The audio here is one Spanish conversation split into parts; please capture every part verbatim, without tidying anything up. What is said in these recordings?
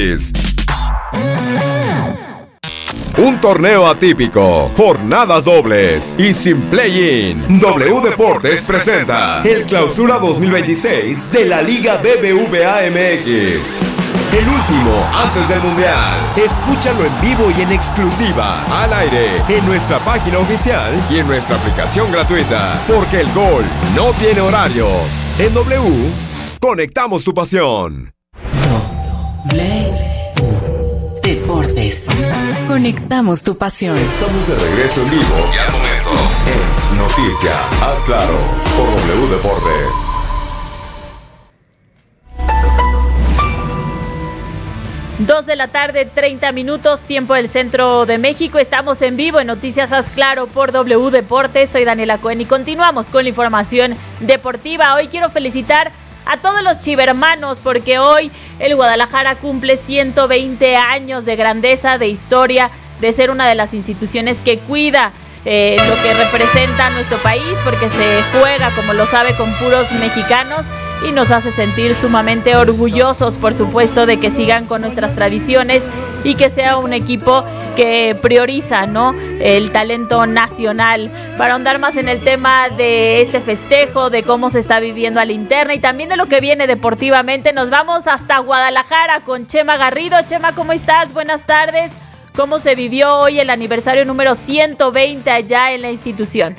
Un torneo atípico, jornadas dobles y sin play-in. W Deportes presenta el Clausura dos mil veintiséis de la Liga B B V A M X. El último antes del Mundial. Escúchalo en vivo y en exclusiva, al aire, en nuestra página oficial y en nuestra aplicación gratuita. Porque el gol no tiene horario. En W, conectamos tu pasión. W Deportes. Conectamos tu pasión. Estamos de regreso en vivo y al momento en Noticia, haz claro, por W Deportes. Dos de la tarde, treinta minutos, tiempo del centro de México. Estamos en vivo en Noticias Haz Claro por W Deportes. Soy Daniela Cohen y continuamos con la información deportiva. Hoy quiero felicitar a todos los chivermanos porque hoy el Guadalajara cumple ciento veinte años de grandeza, de historia, de ser una de las instituciones que cuida eh, lo que representa a nuestro país, porque se juega, como lo sabe, con puros mexicanos y nos hace sentir sumamente orgullosos, por supuesto, de que sigan con nuestras tradiciones y que sea un equipo que prioriza, ¿no?, el talento nacional. Para ahondar más en el tema de este festejo, de cómo se está viviendo a la interna y también de lo que viene deportivamente, nos vamos hasta Guadalajara con Chema Garrido. Chema, ¿cómo estás? Buenas tardes. ¿Cómo se vivió hoy el aniversario número ciento veinte allá en la institución?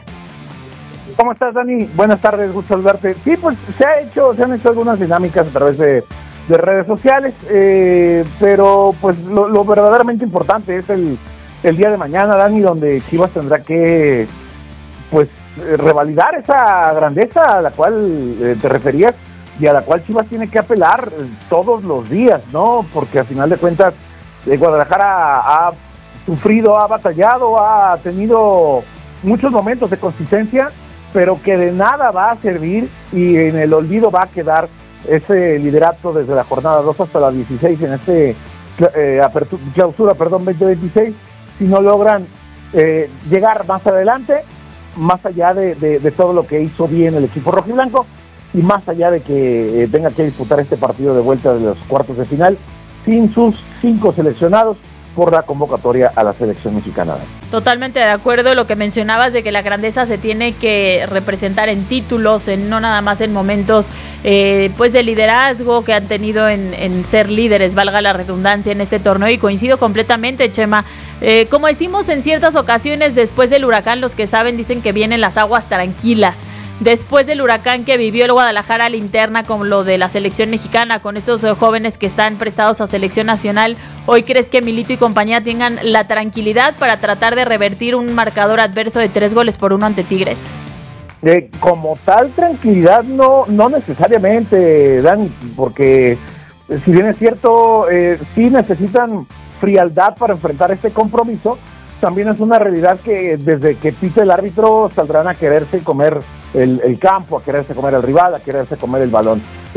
¿Cómo estás, Dani? Buenas tardes, gusto saludarte. Sí, pues se ha hecho, se han hecho algunas dinámicas a través de, de redes sociales, eh, pero pues lo, lo verdaderamente importante es el, el día de mañana, Dani, donde sí. Chivas tendrá que pues revalidar esa grandeza a la cual eh, te referías y a la cual Chivas tiene que apelar eh, todos los días, ¿no? Porque al final de cuentas eh, Guadalajara ha, ha sufrido, ha batallado, ha tenido muchos momentos de consistencia, pero que de nada va a servir y en el olvido va a quedar ese liderato desde la jornada dos hasta la dieciséis en este eh, apertura, clausura, perdón, veinte veintiséis, si no logran eh, llegar más adelante, más allá de, de, de todo lo que hizo bien el equipo rojiblanco y más allá de que eh, tenga que disputar este partido de vuelta de los cuartos de final sin sus cinco seleccionados por la convocatoria a la selección mexicana. Totalmente de acuerdo, lo que mencionabas de que la grandeza se tiene que representar en títulos, en no nada más en momentos eh, pues de liderazgo que han tenido en, en ser líderes, valga la redundancia, en este torneo, y coincido completamente, Chema. Eh, como decimos en ciertas ocasiones, después del huracán, los que saben dicen que vienen las aguas tranquilas. Después del huracán que vivió el Guadalajara a la interna, con lo de la selección mexicana, con estos jóvenes que están prestados a selección nacional, ¿hoy crees que Milito y compañía tengan la tranquilidad para tratar de revertir un marcador adverso de tres goles por uno ante Tigres? Eh, como tal tranquilidad no, no necesariamente, Dani, porque si bien es cierto, eh, sí necesitan frialdad para enfrentar este compromiso, también es una realidad que desde que pite el árbitro saldrán a quererse comer el, el campo, a quererse comer al rival, a quererse comer el balón.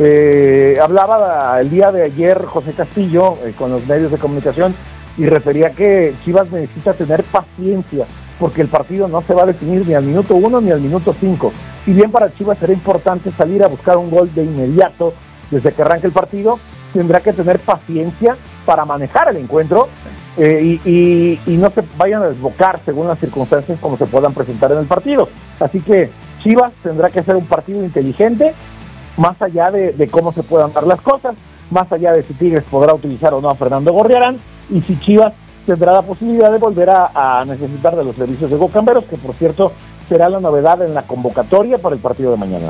Eh, hablaba el día de ayer José Castillo eh, con los medios de comunicación y refería que Chivas necesita tener paciencia porque el partido no se va a definir ni al minuto uno ni al minuto cinco. Si bien para Chivas será importante salir a buscar un gol de inmediato desde que arranque el partido, tendrá que tener paciencia para manejar el encuentro sí. eh, y, y, y no se vayan a desbocar según las circunstancias como se puedan presentar en el partido. Así que Chivas tendrá que hacer un partido inteligente, más allá de, de cómo se puedan dar las cosas, más allá de si Tigres podrá utilizar o no a Fernando Gorriarán, y si Chivas tendrá la posibilidad de volver a, a necesitar de los servicios de Hugo Camberos, que por cierto será la novedad en la convocatoria para el partido de mañana.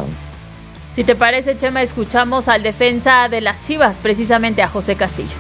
Si te parece, Chema, escuchamos al defensa de las Chivas, precisamente a José Castillo.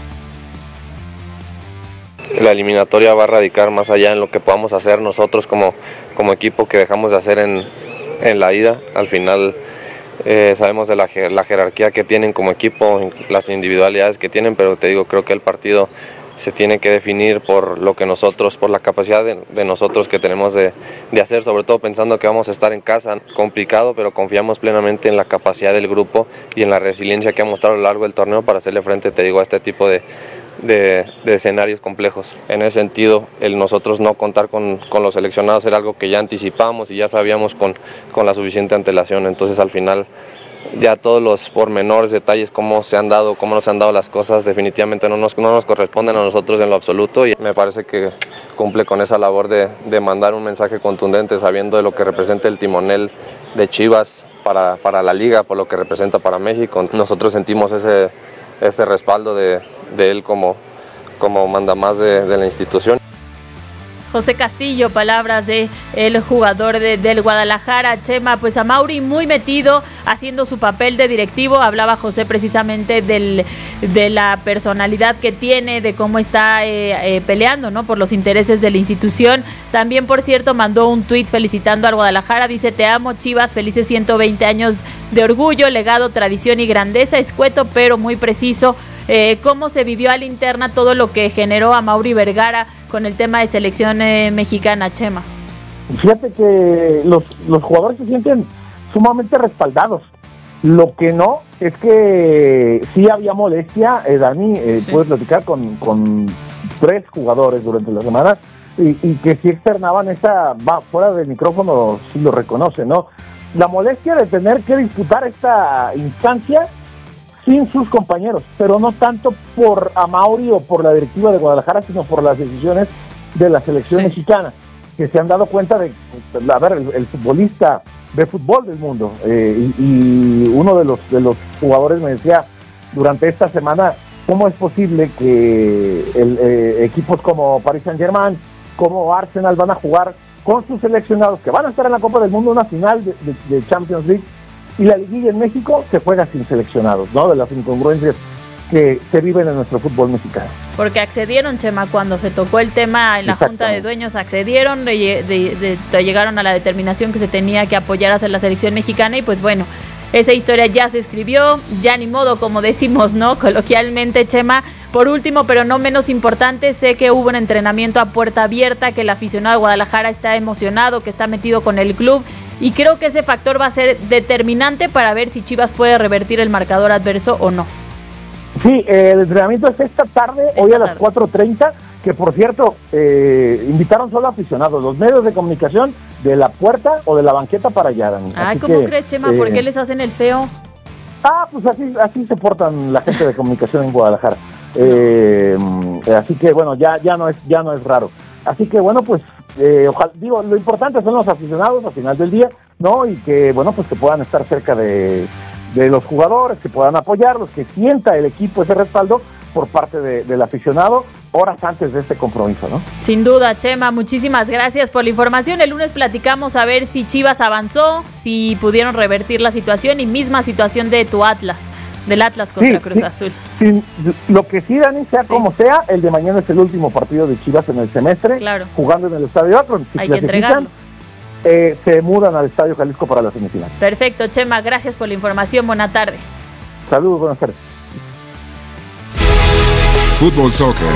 La eliminatoria va a radicar más allá en lo que podamos hacer nosotros como, como equipo que dejamos de hacer en, en la ida. Al final eh, sabemos de la, la jerarquía que tienen como equipo, las individualidades que tienen, pero te digo, creo que el partido se tiene que definir por lo que nosotros, por la capacidad de, de nosotros que tenemos de, de hacer, sobre todo pensando que vamos a estar en casa, complicado, pero confiamos plenamente en la capacidad del grupo y en la resiliencia que ha mostrado a lo largo del torneo para hacerle frente, te digo, a este tipo de, de, de escenarios complejos. En ese sentido, el nosotros no contar con, con los seleccionados era algo que ya anticipamos y ya sabíamos con, con la suficiente antelación, entonces al final ya todos los pormenores, detalles, cómo se han dado, cómo nos han dado las cosas, definitivamente no nos, no nos corresponden a nosotros en lo absoluto, y me parece que cumple con esa labor de, de mandar un mensaje contundente sabiendo de lo que representa el timonel de Chivas para, para la liga, por lo que representa para México. Nosotros sentimos ese, ese respaldo de, de él como, como mandamás de, de la institución. José Castillo, palabras de el jugador de, del Guadalajara. Chema, pues Amaury muy metido, haciendo su papel de directivo. Hablaba José precisamente del, de la personalidad que tiene, de cómo está eh, eh, peleando, ¿no?, por los intereses de la institución. También, por cierto, mandó un tuit felicitando al Guadalajara. Dice: te amo, Chivas, felices ciento veinte años de orgullo, legado, tradición y grandeza. Escueto, pero muy preciso. Eh, ¿Cómo se vivió a la interna todo lo que generó Amaury Vergara con el tema de selección eh, mexicana, Chema? Fíjate que los, los jugadores se sienten sumamente respaldados. Lo que no es que sí había molestia, eh, Dani, eh, sí. Puedes platicar con, con tres jugadores durante la semana y, y que sí externaban esa, va, fuera del micrófono, sí lo reconocen, ¿no? La molestia de tener que disputar esta instancia sin sus compañeros, pero no tanto por Amaury o por la directiva de Guadalajara, sino por las decisiones de la selección sí. mexicana, que se han dado cuenta de, a ver, el, el futbolista ve fútbol del mundo, eh, y, y uno de los, de los jugadores me decía durante esta semana, ¿cómo es posible que el, eh, equipos como Paris Saint-Germain, como Arsenal van a jugar con sus seleccionados, que van a estar en la Copa del Mundo, una final de, de, de Champions League, y la liguilla en México se juega sin seleccionados, ¿no? De las incongruencias que se viven en nuestro fútbol mexicano. Porque accedieron, Chema, cuando se tocó el tema en la Junta de Dueños, accedieron, de, de, de, de, llegaron a la determinación que se tenía que apoyar a hacer la selección mexicana, y pues bueno, esa historia ya se escribió, ya ni modo, como decimos, ¿no?, coloquialmente, Chema. Por último, pero no menos importante, sé que hubo un entrenamiento a puerta abierta, que el aficionado de Guadalajara está emocionado, que está metido con el club, y creo que ese factor va a ser determinante para ver si Chivas puede revertir el marcador adverso o no. Sí, eh, el entrenamiento es esta tarde, esta hoy a tarde. Las cuatro treinta, que por cierto, eh, invitaron solo a aficionados, los medios de comunicación de la puerta o de la banqueta para allá. Dani. Ay, ¿cómo que, crees, Chema? Eh, ¿Por qué les hacen el feo? Ah, pues así, así se portan la gente de comunicación en Guadalajara. Eh, así que bueno, ya, ya no es, ya no es raro. Así que bueno, pues eh, ojalá, digo, lo importante son los aficionados al final del día, ¿no? Y que bueno, pues que puedan estar cerca de, de los jugadores, que puedan apoyarlos, que sienta el equipo ese respaldo por parte de, del aficionado horas antes de este compromiso, ¿no? Sin duda, Chema, muchísimas gracias por la información. El lunes platicamos a ver si Chivas avanzó, si pudieron revertir la situación, y misma situación de tu Atlas, del Atlas contra sí, Cruz sí, Azul. Sí, lo que sí, Dani, sea sí. como sea, el de mañana es el último partido de Chivas en el semestre, claro. jugando en el Estadio Akron. Si hay que entregarlo. Eh, se mudan al Estadio Jalisco para la semifinal. Perfecto, Chema, gracias por la información. Buena tarde. Saludos, buenas tardes. Fútbol Soccer.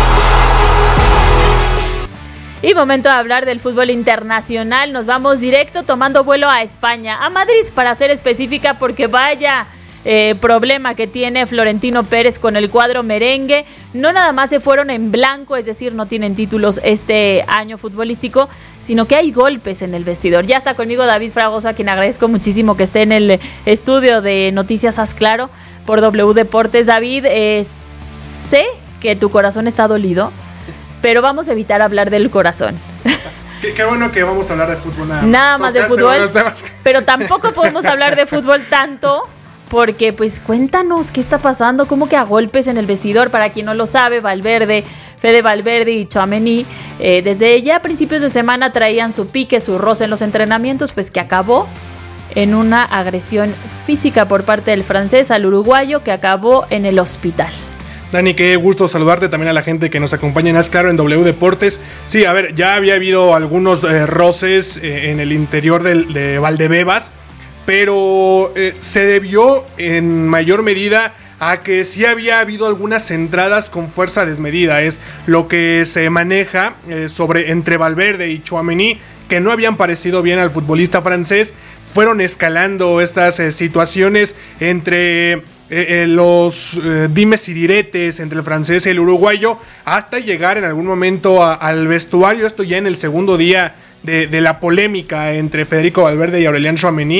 Y momento de hablar del fútbol internacional. Nos vamos directo tomando vuelo a España, a Madrid para ser específica, porque vaya eh, problema que tiene Florentino Pérez con el cuadro merengue. No nada más se fueron en blanco, es decir, no tienen títulos este año futbolístico, sino que hay golpes en el vestidor. Ya está conmigo David Fragoso, a quien agradezco muchísimo que esté en el estudio de Noticias Haz Claro por W Deportes. David, eh, sé que tu corazón está dolido, pero vamos a evitar hablar del corazón. Qué, qué bueno que vamos a hablar de fútbol nada más. Nada más de fútbol, pero tampoco podemos hablar de fútbol tanto, porque pues cuéntanos qué está pasando, cómo que a golpes en el vestidor. Para quien no lo sabe, Valverde, Fede Valverde y Tchouaméni, eh, desde ya a principios de semana traían su pique, su roce en los entrenamientos, pues que acabó en una agresión física por parte del francés al uruguayo, que acabó en el hospital. Dani, qué gusto saludarte, también a la gente que nos acompaña en Haz Claro en W Deportes. Sí, a ver, ya había habido algunos eh, roces eh, en el interior del, de Valdebebas, pero eh, se debió en mayor medida a que sí había habido algunas entradas con fuerza desmedida. Es lo que se maneja eh, sobre entre Valverde y Tchouaméni, que no habían parecido bien al futbolista francés. Fueron escalando estas eh, situaciones entre Eh, eh, los eh, dimes y diretes entre el francés y el uruguayo, hasta llegar en algún momento a, al vestuario. Esto ya en el segundo día de, de la polémica entre Federico Valverde y Aurélien Tchouaméni.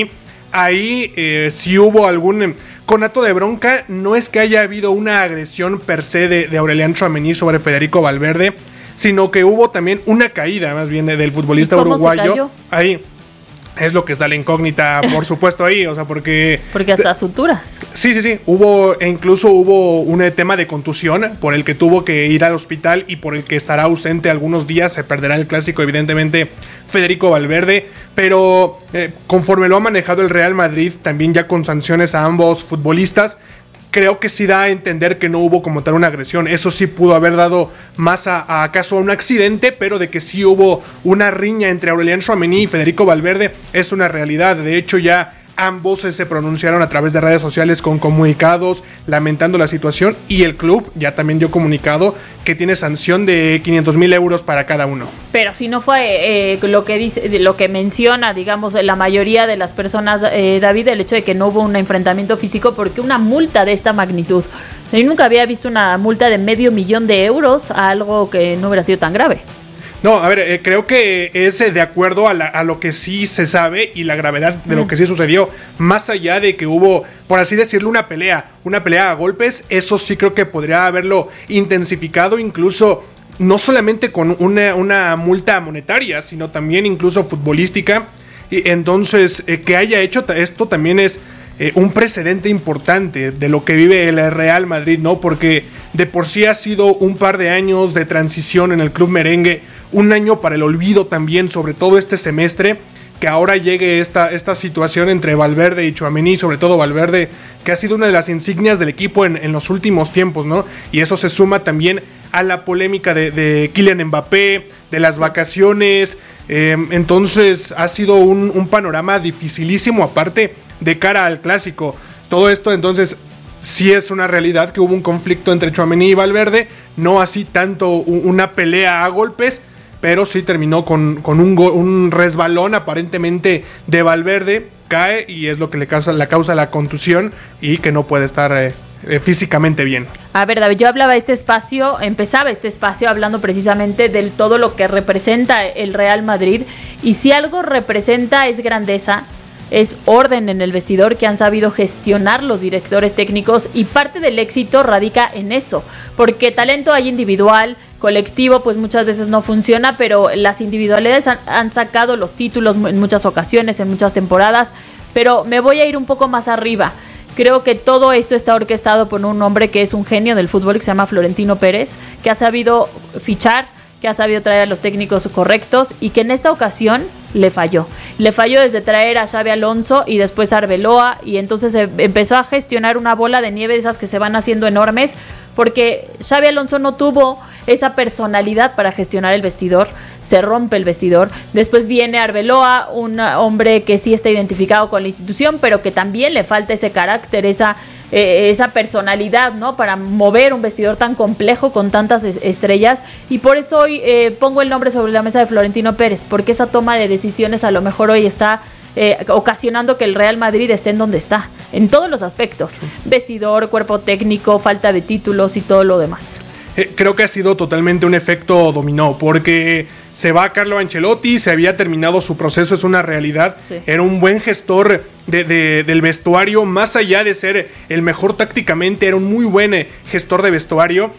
ahí eh, sí hubo algún conato de bronca. No es que haya habido una agresión per se de, de Aurelian Tchouaméni sobre Federico Valverde, sino que hubo también una caída más bien de, del futbolista ¿Cómo uruguayo. se cayó? Ahí es lo que está la incógnita, por supuesto, ahí, o sea, porque... Porque hasta suturas. Sí, sí, sí, hubo, e incluso hubo un tema de contusión por el que tuvo que ir al hospital y por el que estará ausente algunos días. Se perderá el clásico, evidentemente, Federico Valverde, pero eh, conforme lo ha manejado el Real Madrid, también ya con sanciones a ambos futbolistas, creo que sí da a entender que no hubo como tal una agresión. Eso sí pudo haber dado más a, a acaso a un accidente, pero de que sí hubo una riña entre Aurelian Tchouaméni y Federico Valverde es una realidad. De hecho, ya ambos se pronunciaron a través de redes sociales con comunicados lamentando la situación, y el club ya también dio comunicado que tiene sanción de quinientos mil euros para cada uno. Pero si no fue eh, lo que dice, lo que menciona, digamos, la mayoría de las personas, eh, David, el hecho de que no hubo un enfrentamiento físico, porque una multa de esta magnitud, yo nunca había visto una multa de medio millón de euros a algo que no hubiera sido tan grave. No, a ver, eh, creo que es eh, de acuerdo a, la, a lo que sí se sabe y la gravedad de lo que sí sucedió. Más allá de que hubo, por así decirlo, una pelea, una pelea a golpes, eso sí creo que podría haberlo intensificado, incluso no solamente con una, una multa monetaria, sino también incluso futbolística. Y entonces, eh, que haya hecho esto también es eh, un precedente importante de lo que vive el Real Madrid, ¿no? Porque de por sí ha sido un par de años de transición en el club merengue, un año para el olvido también, sobre todo este semestre, que ahora llegue esta, esta situación entre Valverde y Tchouaméni, sobre todo Valverde, que ha sido una de las insignias del equipo en, en los últimos tiempos, ¿no? Y eso se suma también a la polémica de, de Kylian Mbappé, de las vacaciones. Eh, entonces ha sido un, un panorama dificilísimo, aparte de cara al clásico. Todo esto, entonces, sí es una realidad que hubo un conflicto entre Tchouaméni y Valverde, no así tanto una pelea a golpes, pero sí terminó con, con un, go, un resbalón aparentemente de Valverde, cae y es lo que le causa, le causa la contusión y que no puede estar eh, eh, físicamente bien. A ver, David, yo hablaba este espacio, empezaba este espacio hablando precisamente de todo lo que representa el Real Madrid, y si algo representa es grandeza, es orden en el vestidor, que han sabido gestionar los directores técnicos, y parte del éxito radica en eso, porque talento hay individual, colectivo pues muchas veces no funciona, pero las individualidades han, han sacado los títulos en muchas ocasiones, en muchas temporadas. Pero me voy a ir un poco más arriba. Creo que todo esto está orquestado por un hombre que es un genio del fútbol, que se llama Florentino Pérez, que ha sabido fichar, que ha sabido traer a los técnicos correctos, y que en esta ocasión le falló. Le falló desde traer a Xabi Alonso y después a Arbeloa, y entonces se empezó a gestionar una bola de nieve de esas que se van haciendo enormes, porque Xabi Alonso no tuvo esa personalidad para gestionar el vestidor, se rompe el vestidor. Después viene Arbeloa, un hombre que sí está identificado con la institución, pero que también le falta ese carácter, esa, eh, esa personalidad, ¿no?, para mover un vestidor tan complejo con tantas es- estrellas. Y por eso hoy eh, pongo el nombre sobre la mesa de Florentino Pérez, porque esa toma de decisiones a lo mejor hoy está Eh, ocasionando que el Real Madrid esté en donde está, en todos los aspectos, vestidor, cuerpo técnico, falta de títulos y todo lo demás. Eh, creo que ha sido totalmente un efecto dominó, porque se va Carlo Ancelotti, se había terminado su proceso, es una realidad. Sí. Era un buen gestor de, de, del vestuario, más allá de ser el mejor tácticamente, era un muy buen eh, gestor de vestuario,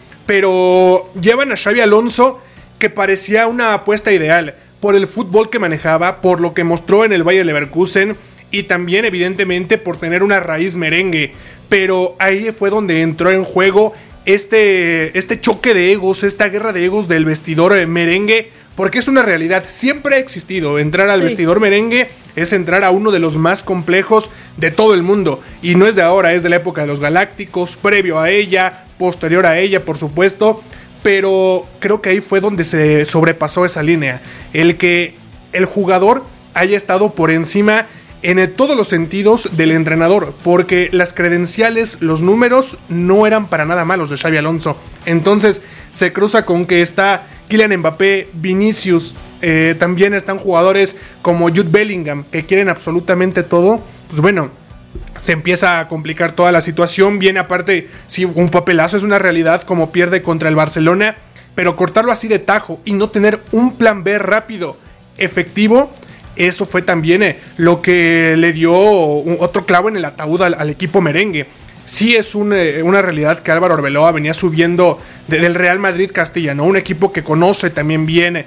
pero llevan a Xabi Alonso, que parecía una apuesta ideal por el fútbol que manejaba, por lo que mostró en el Bayer Leverkusen, y también evidentemente por tener una raíz merengue. Pero ahí fue donde entró en juego este, este choque de egos, esta guerra de egos del vestidor merengue, porque es una realidad, siempre ha existido. Entrar al sí. vestidor merengue es entrar a uno de los más complejos de todo el mundo, y no es de ahora, es de la época de los Galácticos, previo a ella, posterior a ella, por supuesto. Pero creo que ahí fue donde se sobrepasó esa línea, el que el jugador haya estado por encima en todos los sentidos del entrenador, porque las credenciales, los números no eran para nada malos de Xabi Alonso. Entonces se cruza con que está Kylian Mbappé, Vinicius, eh, también están jugadores como Jude Bellingham, que quieren absolutamente todo. Pues bueno, se empieza a complicar toda la situación. Viene aparte, sí, un papelazo, es una realidad, como pierde contra el Barcelona, pero cortarlo así de tajo y no tener un plan B rápido, efectivo, eso fue también eh, lo que le dio un, otro clavo en el ataúd al, al equipo merengue. Sí es un, eh, una realidad que Álvaro Arbeloa venía subiendo de, del Real Madrid Castilla, ¿no? Un equipo que conoce también bien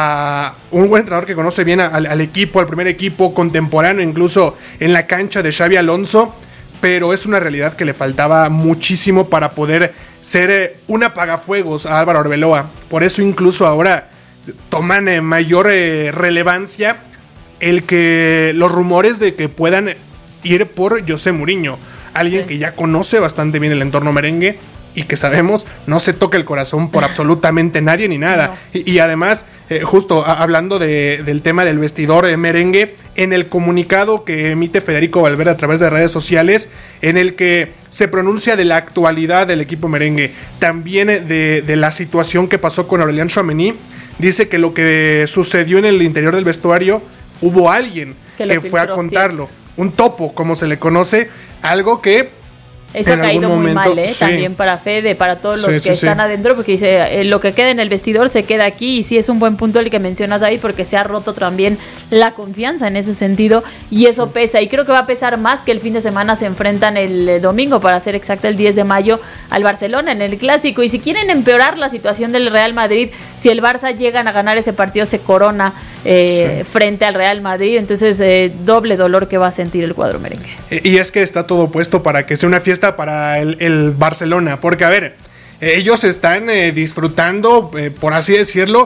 a un buen entrenador que conoce bien a, al, al equipo, al primer equipo contemporáneo, incluso en la cancha de Xabi Alonso, pero es una realidad que le faltaba muchísimo para poder ser eh, un apagafuegos a Álvaro Arbeloa. Por eso incluso ahora toman eh, mayor eh, relevancia el que los rumores de que puedan ir por José Mourinho. Alguien sí. que ya conoce bastante bien el entorno merengue y que sabemos no se toca el corazón por absolutamente nadie ni nada. No. Y, y además, eh, justo a, hablando de, del tema del vestidor eh, merengue, en el comunicado que emite Federico Valverde a través de redes sociales, en el que se pronuncia de la actualidad del equipo merengue, también eh, de, de la situación que pasó con Aurélien Tchouaméni, dice que lo que sucedió en el interior del vestuario, hubo alguien que, que fue a contarlo. ¿Cierto? Un topo, como se le conoce, algo que eso ha caído muy momento, mal, ¿eh? Sí. También para Fede, para todos los sí, que sí, están sí. adentro, porque dice, eh, lo que queda en el vestidor se queda aquí, y sí es un buen punto el que mencionas ahí, porque se ha roto también la confianza en ese sentido, y eso sí. pesa, y creo que va a pesar más que el fin de semana se enfrentan el eh, domingo, para ser exacta, el diez de mayo, al Barcelona en el Clásico, y si quieren empeorar la situación del Real Madrid, si el Barça llegan a ganar ese partido, se corona eh, sí. frente al Real Madrid, entonces eh, doble dolor que va a sentir el cuadro merengue. Y es que está todo puesto para que sea una fiesta para el, el Barcelona, porque a ver, ellos están eh, disfrutando, eh, por así decirlo,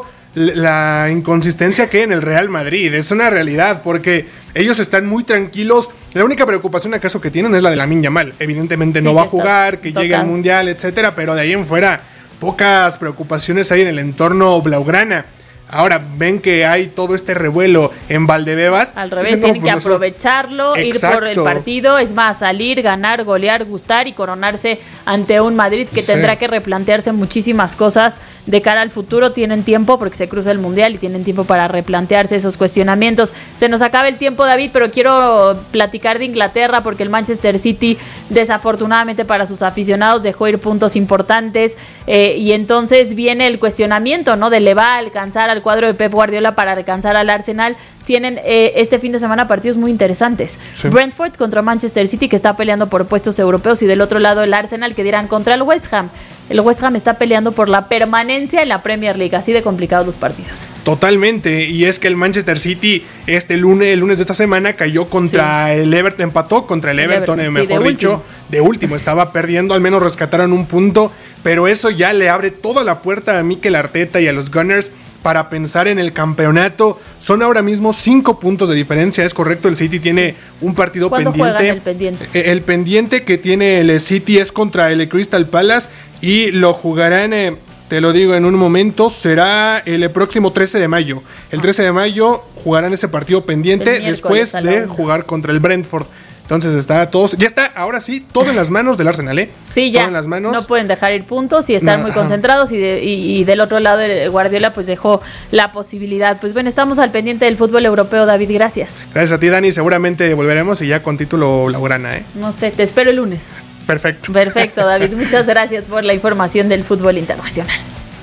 la inconsistencia que hay en el Real Madrid. Es una realidad, porque ellos están muy tranquilos. La única preocupación acaso que tienen es la de Lamine Yamal. Evidentemente no sí, va a jugar, que total. llegue al Mundial, etcétera, pero de ahí en fuera pocas preocupaciones hay en el entorno blaugrana. Ahora ven que hay todo este revuelo en Valdebebas. Al revés, dicen, no, tienen pues que aprovecharlo, exacto. ir por el partido, es más, salir, ganar, golear, gustar y coronarse ante un Madrid que sí. tendrá que replantearse muchísimas cosas de cara al futuro. Tienen tiempo porque se cruza el Mundial y tienen tiempo para replantearse esos cuestionamientos. Se nos acaba el tiempo, David, pero quiero platicar de Inglaterra porque el Manchester City, desafortunadamente para sus aficionados, dejó ir puntos importantes eh, y entonces viene el cuestionamiento, ¿no? De le va a alcanzar a al cuadro de Pep Guardiola para alcanzar al Arsenal. Tienen eh, este fin de semana partidos muy interesantes. Sí. Brentford contra Manchester City, que está peleando por puestos europeos, y del otro lado el Arsenal, que dirán contra el West Ham. El West Ham está peleando por la permanencia en la Premier League, así de complicados los partidos. Totalmente, y es que el Manchester City este lunes, el lunes de esta semana cayó contra sí. el Everton, empató contra el, el Everton, Everton eh, mejor sí, de dicho, último. de último, estaba perdiendo, al menos rescataron un punto, pero eso ya le abre toda la puerta a Mikel Arteta y a los Gunners para pensar en el campeonato. Son ahora mismo cinco puntos de diferencia, es correcto, el City tiene sí. un partido ¿Cuándo pendiente. Juegan el pendiente? El pendiente que tiene el City es contra el Crystal Palace y lo jugarán, eh, te lo digo en un momento, será el próximo trece de mayo. El trece de mayo jugarán ese partido pendiente después de jugar contra el Brentford. Entonces está todo, ya está, ahora sí, todo en las manos del Arsenal, ¿eh? Sí, ya, todo en las manos. No pueden dejar ir puntos y están no, muy concentrados y, de, y, y del otro lado Guardiola pues dejó la posibilidad. Pues bueno, estamos al pendiente del fútbol europeo, David, gracias. Gracias a ti, Dani, seguramente volveremos y ya con título blaugrana, ¿eh? No sé, te espero el lunes. Perfecto. Perfecto, David, muchas gracias por la información del fútbol internacional.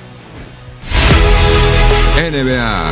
N B A.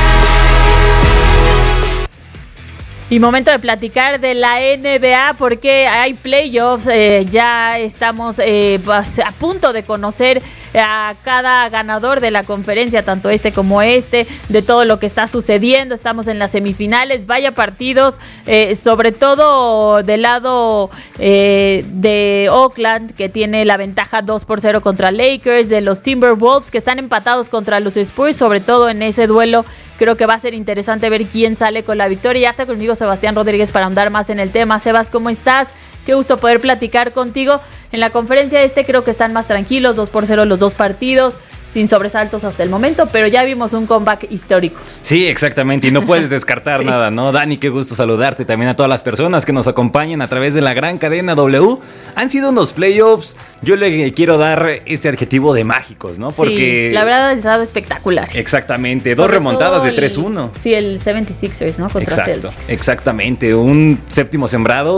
Y momento de platicar de la N B A porque hay playoffs, eh, ya estamos eh, a punto de conocer a cada ganador de la conferencia, tanto este como este, de todo lo que está sucediendo. Estamos en las semifinales, vaya partidos, eh, sobre todo del lado eh, de Oakland, que tiene la ventaja dos por cero contra Lakers, de los Timberwolves, que están empatados contra los Spurs, sobre todo en ese duelo. Creo que va a ser interesante ver quién sale con la victoria. Ya está conmigo Sebastián Rodríguez para ahondar más en el tema. Sebas, ¿cómo estás? Qué gusto poder platicar contigo. En la conferencia este creo que están más tranquilos, dos por cero los dos partidos, sin sobresaltos hasta el momento, pero ya vimos un comeback histórico. Sí, exactamente, y no puedes descartar sí. nada, ¿no? Dani, qué gusto saludarte, también a todas las personas que nos acompañan a través de la gran cadena W. Han sido unos playoffs, yo le quiero dar este adjetivo de mágicos, ¿no? Porque sí, la verdad ha estado espectacular. Exactamente, dos Sobre remontadas de tres uno. Sí, el setenta y seis ers, ¿no? Contra Exacto, Celtics. Exactamente, un séptimo sembrado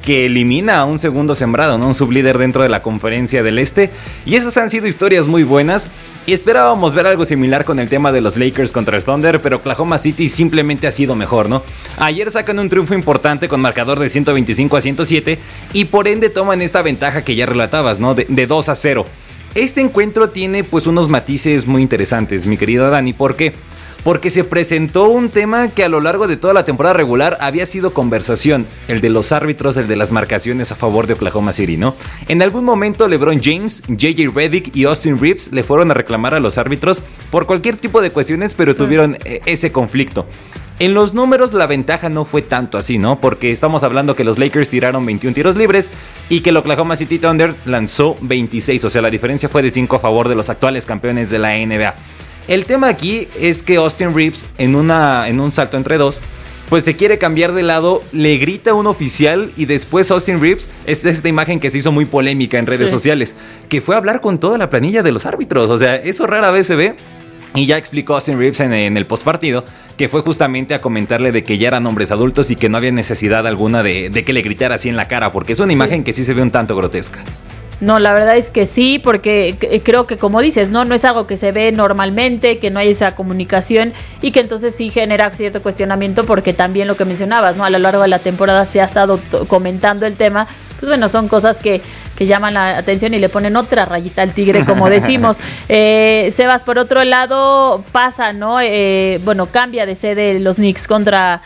que elimina a un segundo sembrado, ¿no? Un sublíder dentro de la conferencia del Este. Y esas han sido historias muy buenas. Y esperábamos ver algo similar con el tema de los Lakers contra el Thunder, pero Oklahoma City simplemente ha sido mejor, ¿no? Ayer sacan un triunfo importante con marcador de ciento veinticinco a ciento siete y por ende toman esta ventaja que ya relatabas, ¿no? De, de dos a cero. Este encuentro tiene pues unos matices muy interesantes, mi querida Dani, ¿por qué? Porque se presentó un tema que a lo largo de toda la temporada regular había sido conversación, el de los árbitros, el de las marcaciones a favor de Oklahoma City, ¿no? En algún momento LeBron James, J J Redick y Austin Reeves le fueron a reclamar a los árbitros por cualquier tipo de cuestiones, pero sí. tuvieron eh, ese conflicto. En los números la ventaja no fue tanto así, ¿no? Porque estamos hablando que los Lakers tiraron veintiún tiros libres y que el Oklahoma City Thunder lanzó veintiséis, o sea, la diferencia fue de cinco a favor de los actuales campeones de la N B A. El tema aquí es que Austin Reeves, en, una, en un salto entre dos, pues se quiere cambiar de lado, le grita a un oficial y después Austin Reeves, esta es esta imagen que se hizo muy polémica en redes sí. sociales, que fue a hablar con toda la planilla de los árbitros, o sea, eso rara vez se ve. Y ya explicó Austin Reeves en, en el postpartido que fue justamente a comentarle de que ya eran hombres adultos y que no había necesidad alguna de, de que le gritara así en la cara, porque es una sí. imagen que sí se ve un tanto grotesca. No, la verdad es que sí, porque creo que como dices, no no es algo que se ve normalmente, que no hay esa comunicación y que entonces sí genera cierto cuestionamiento, porque también lo que mencionabas, ¿no? A lo largo de la temporada se ha estado t- comentando el tema. Pues bueno, son cosas que, que llaman la atención y le ponen otra rayita al tigre, como decimos. eh, Sebas, por otro lado, pasa, ¿no? Eh, bueno, cambia de sede los Knicks contra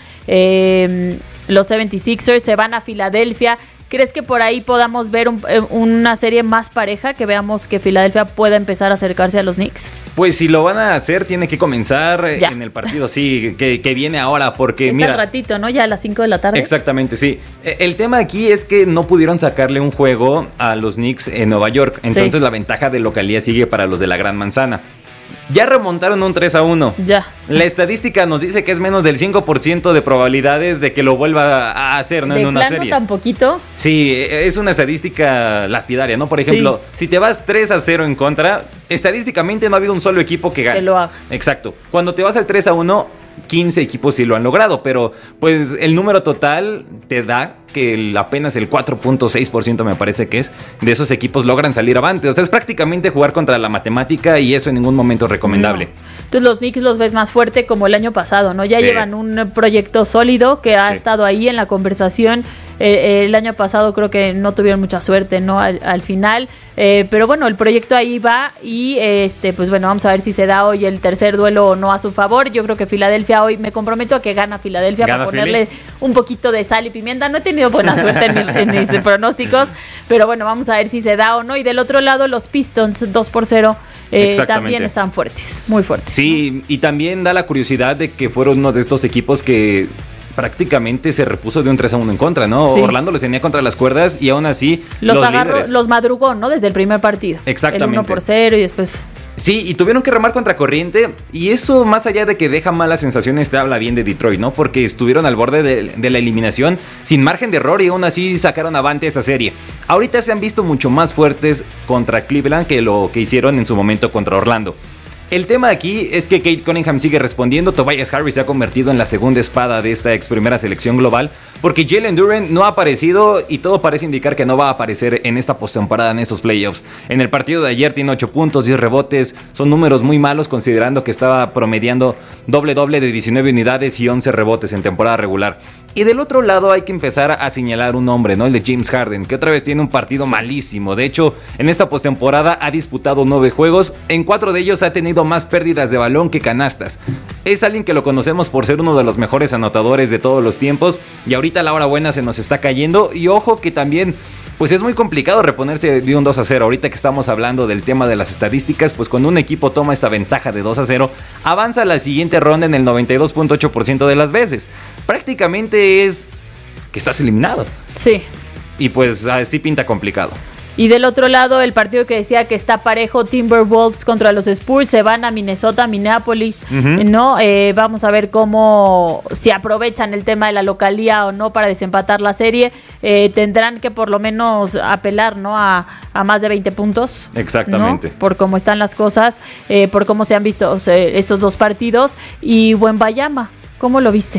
eh, los setenta y seis ers, se van a Filadelfia. ¿Crees que por ahí podamos ver un, una serie más pareja, que veamos que Filadelfia pueda empezar a acercarse a los Knicks? Pues si lo van a hacer, tiene que comenzar ya. en el partido, sí, que, que viene ahora, porque es mira... al ratito, ¿no? Ya a las cinco de la tarde. Exactamente, sí. El tema aquí es que no pudieron sacarle un juego a los Knicks en Nueva York, entonces sí. la ventaja de localía sigue para los de la Gran Manzana. Ya remontaron un tres a uno. Ya. La estadística nos dice que es menos del cinco por ciento de probabilidades de que lo vuelva a hacer, ¿no? ¿De en una plano serie. tan poquito? Sí, es una estadística lapidaria, ¿no? Por ejemplo, sí. si te vas tres a cero en contra, estadísticamente no ha habido un solo equipo que gane. Que lo haga. Exacto. Cuando te vas al tres a uno, quince equipos sí lo han logrado, pero pues el número total te da que el, apenas el cuatro punto seis por ciento me parece que es de esos equipos logran salir avante. O sea, es prácticamente jugar contra la matemática y eso en ningún momento es recomendable. No. Entonces los Knicks los ves más fuerte como el año pasado, ¿no? Ya sí. llevan un proyecto sólido que ha sí. estado ahí en la conversación. Eh, el año pasado creo que no tuvieron mucha suerte, ¿no? Al, al final. Eh, pero bueno, el proyecto ahí va y este, pues bueno, vamos a ver si se da hoy el tercer duelo o no a su favor. Yo creo que Filadelfia hoy, me comprometo a que gana Filadelfia ¿Gana para ponerle Philly? un poquito de sal y pimienta. No he tenido buena suerte en mis, en mis pronósticos, pero bueno, vamos a ver si se da o no. Y del otro lado, los Pistons, dos por cero, eh, también están fuertes, muy fuertes. Sí, ¿no? Y también da la curiosidad de que fueron uno de estos equipos que prácticamente se repuso de un tres a uno en contra, ¿no? Sí. Orlando les tenía contra las cuerdas y aún así los, los agarró, líderes. los madrugó, ¿no? Desde el primer partido. Exactamente. El uno por cero y después... Sí, y tuvieron que remar contra corriente y eso, más allá de que deja malas sensaciones, te habla bien de Detroit, ¿no? Porque estuvieron al borde de, de la eliminación sin margen de error y aún así sacaron avante esa serie. Ahorita se han visto mucho más fuertes contra Cleveland que lo que hicieron en su momento contra Orlando. El tema aquí es que Kate Cunningham sigue respondiendo. Tobias Harris se ha convertido en la segunda espada de esta ex primera selección global, porque Jalen Duren no ha aparecido y todo parece indicar que no va a aparecer en esta postemporada, en estos playoffs. En el partido de ayer tiene ocho puntos, diez rebotes, son números muy malos considerando que estaba promediando doble doble de diecinueve unidades y once rebotes en temporada regular. Y del otro lado hay que empezar a señalar un nombre, ¿no? El de James Harden, que otra vez tiene un partido malísimo. De hecho, en esta postemporada ha disputado nueve juegos, en cuatro de ellos ha tenido más pérdidas de balón que canastas. Es alguien que lo conocemos por ser uno de los mejores anotadores de todos los tiempos y ahorita la hora buena se nos está cayendo. Y ojo que también pues es muy complicado reponerse de un dos a cero. Ahorita que estamos hablando del tema de las estadísticas, pues cuando un equipo toma esta ventaja de dos a cero, avanza a la siguiente ronda en el noventa y dos punto ocho por ciento de las veces. Prácticamente es que estás eliminado. Sí. Y pues así pinta complicado. Y del otro lado, el partido que decía que está parejo, Timberwolves contra los Spurs, se van a Minnesota, Minneapolis, uh-huh. ¿no? Eh, vamos a ver cómo, si aprovechan el tema de la localía o no para desempatar la serie. Eh, tendrán que por lo menos apelar, ¿no? A, a más de veinte puntos. Exactamente. ¿no? Por cómo están las cosas, eh, por cómo se han visto o sea, estos dos partidos. Y Wembanyama, ¿cómo lo viste?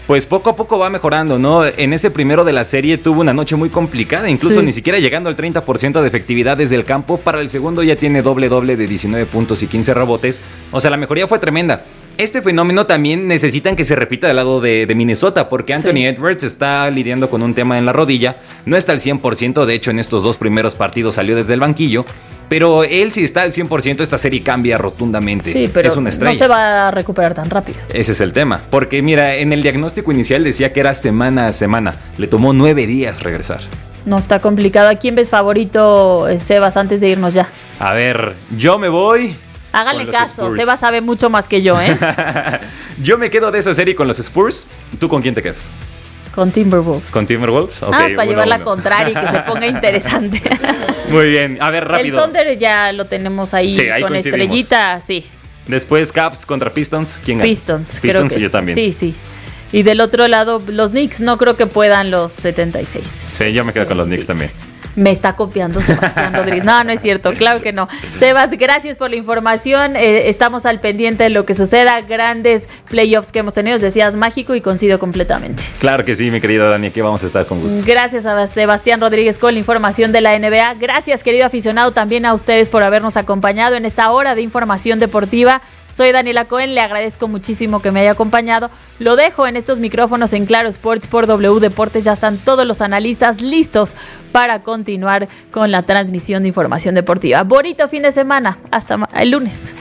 pues poco a poco va mejorando, ¿no? En ese primero de la serie tuvo una noche muy complicada, incluso sí. ni siquiera llegando al treinta por ciento de efectividad desde el campo. Para el segundo ya tiene doble doble de diecinueve puntos y quince rebotes. O sea, la mejoría fue tremenda. Este fenómeno también necesitan que se repita del lado de, de Minnesota, porque Anthony sí. Edwards está lidiando con un tema en la rodilla. No está al cien por ciento, de hecho en estos dos primeros partidos salió desde el banquillo. Pero él si está al cien por ciento, esta serie cambia rotundamente. Sí, pero es una estrella. No se va a recuperar tan rápido. Ese es el tema. Porque mira, en el diagnóstico inicial decía que era semana a semana. Le tomó nueve días regresar. No, está complicado. ¿A quién ves favorito, Sebas, antes de irnos ya? A ver, yo me voy... Háganle caso, Spurs. Sebas sabe mucho más que yo, ¿eh? Yo me quedo de esa serie con los Spurs. ¿Tú con quién te quedas? Con Timberwolves. ¿Con Timberwolves? Okay, ah, para llevar la contraria y que se ponga interesante. Muy bien, a ver, rápido. El Thunder ya lo tenemos ahí, sí, ahí con estrellita, sí. Después Cavs contra Pistons, ¿quién gana? Pistons, Pistons creo que y yo también. Sí, sí. Y del otro lado, los Knicks, no creo que puedan los setenta y seis. Sí, yo me quedo sí, con los Knicks sí, también. Sí, sí. Me está copiando Sebastián Rodríguez. No, no es cierto, claro que no. Sebas, gracias por la información. Eh, estamos al pendiente de lo que suceda. Grandes playoffs que hemos tenido. Decías mágico y coincido completamente. Claro que sí, mi querida Dani, aquí vamos a estar con gusto. Gracias a Sebastián Rodríguez con la información de la N B A. Gracias, querido aficionado, también a ustedes por habernos acompañado en esta hora de información deportiva. Soy Daniela Cohen, le agradezco muchísimo que me haya acompañado. Lo dejo en estos micrófonos en Claro Sports por W Deportes. Ya están todos los analistas listos para continuar con la transmisión de información deportiva. Bonito fin de semana. Hasta el lunes.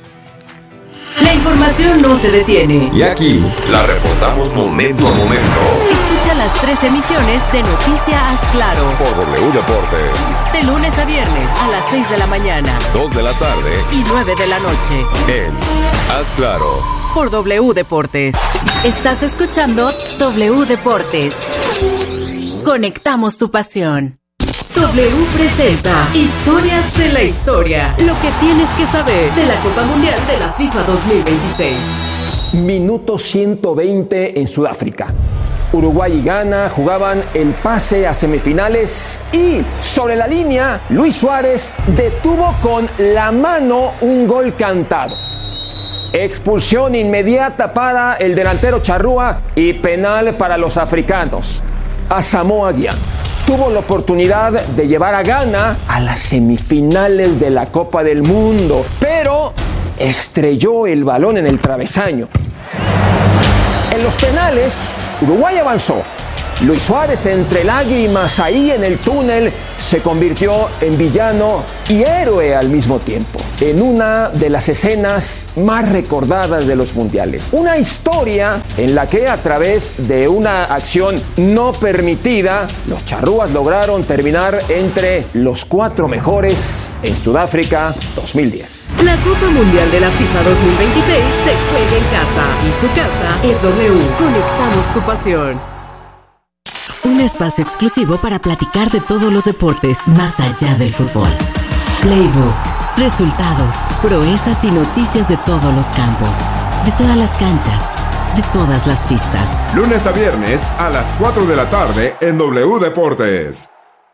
La información no se detiene. Y aquí la reportamos momento a momento. Escucha las tres emisiones de Noticias Haz Claro por W Deportes. De lunes a viernes a las seis de la mañana, dos de la tarde y nueve de la noche. En Haz Claro por W Deportes. Estás escuchando W Deportes. Conectamos tu pasión. W presenta Historias de la Historia. Lo que tienes que saber de la Copa Mundial de la FIFA dos mil veintiséis. Minuto ciento veinte en Sudáfrica. Uruguay y Ghana jugaban el pase a semifinales y sobre la línea Luis Suárez detuvo con la mano un gol cantado. Expulsión inmediata para el delantero Charrúa y penal para los africanos. Asamoah Gyan tuvo la oportunidad de llevar a Ghana a las semifinales de la Copa del Mundo, pero estrelló el balón en el travesaño. En los penales, Uruguay avanzó. Luis Suárez, entre lágrimas ahí en el túnel, se convirtió en villano y héroe al mismo tiempo, en una de las escenas más recordadas de los mundiales. Una historia en la que a través de una acción no permitida, los charrúas lograron terminar entre los cuatro mejores en Sudáfrica dos mil diez. La Copa Mundial de la FIFA dos mil veintiséis se juega en casa y su casa es W. Conectamos tu pasión. Un espacio exclusivo para platicar de todos los deportes más allá del fútbol. Playbook, resultados, proezas y noticias de todos los campos, de todas las canchas, de todas las pistas. Lunes a viernes a las cuatro de la tarde en W Deportes.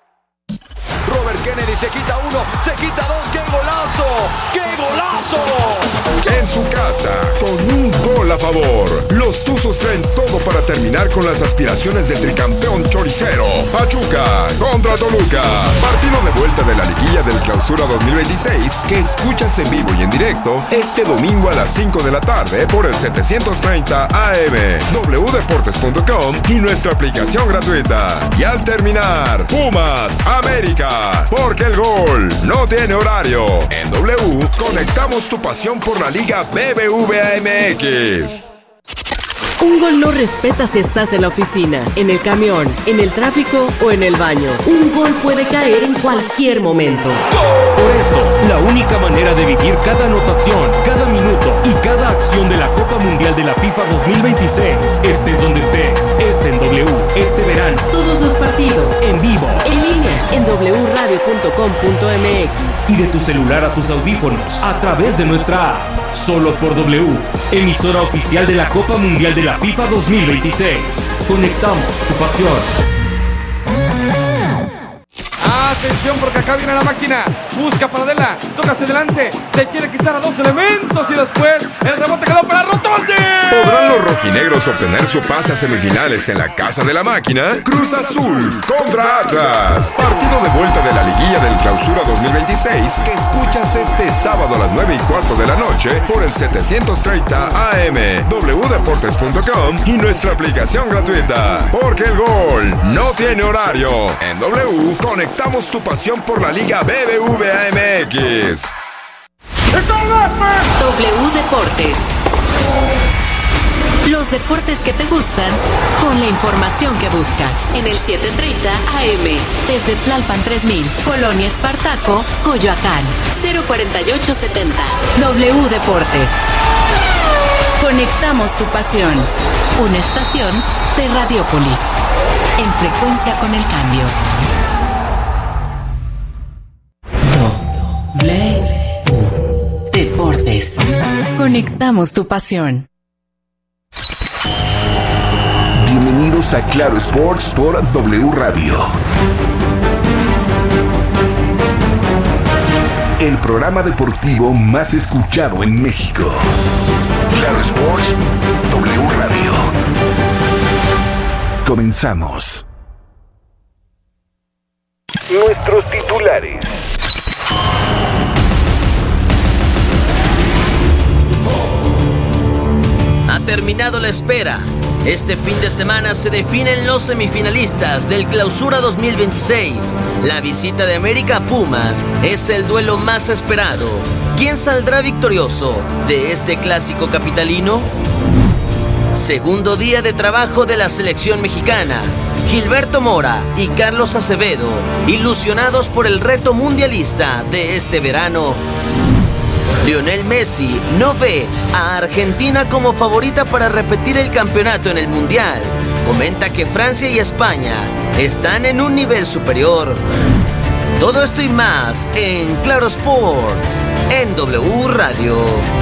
Robert Kennedy se quita uno, se quita dos, ¡qué golazo! ¡Qué golazo! En su casa, con un gol a favor, los Tuzos traen todo para terminar con las aspiraciones del tricampeón choricero. Pachuca contra Toluca. Partido de vuelta de la liguilla del Clausura dos mil veintiséis que escuchas en vivo y en directo este domingo a las cinco de la tarde por el setecientos treinta A M, w deportes punto com y nuestra aplicación gratuita. Y al terminar, Pumas América, porque el gol no tiene horario. En W conectamos tu pasión por la Liga B B V A M X. Un gol no respeta si estás en la oficina, en el camión, en el tráfico o en el baño. Un gol puede caer en cualquier momento. Por eso, la única manera de vivir cada anotación, cada minuto y cada acción de la Copa Mundial de la FIFA dos mil veintiséis, estés donde estés, es en W este verano. Todos los partidos, en vivo, en línea, en w radio punto com punto m x. Y de tu celular a tus audífonos, a través de nuestra app. Solo por W, emisora oficial de la Copa Mundial de la FIFA dos mil veintiséis. Conectamos tu pasión. Atención porque acá viene la máquina, busca para Adela, toca hacia adelante, se quiere quitar a dos elementos y después el rebote quedó para Rotondi. ¿Podrán los rojinegros obtener su pase a semifinales en la Casa de la Máquina? Cruz Azul contra Atlas. Partido de vuelta de la liguilla del Clausura dos mil veintiséis que escuchas este sábado a las nueve y cuarto de la noche por el setecientos treinta A M, doble u deportes punto com y nuestra aplicación gratuita. Porque el gol no tiene horario. En W conectamos tu pasión por la Liga B B V A M X. W Deportes. Los deportes que te gustan con la información que buscas en el setecientos treinta A M desde Tlalpan tres mil, Colonia Espartaco, Coyoacán, cero cuarenta y ocho setenta. W Deportes. Conectamos tu pasión. Una estación de Radiópolis. En frecuencia con el cambio. W Deportes. Conectamos tu pasión. Bienvenidos a Claro Sports por W Radio. El programa deportivo más escuchado en México. Claro Sports, W Radio. Comenzamos. Nuestros titulares. Ha terminado la espera. Este fin de semana se definen los semifinalistas del Clausura dos mil veintiséis. La visita de América a Pumas es el duelo más esperado. ¿Quién saldrá victorioso de este clásico capitalino? Segundo día de trabajo de la selección mexicana. Gilberto Mora y Carlos Acevedo, ilusionados por el reto mundialista de este verano. Lionel Messi no ve a Argentina como favorita para repetir el campeonato en el Mundial. Comenta que Francia y España están en un nivel superior. Todo esto y más en Claro Sports, en W Radio.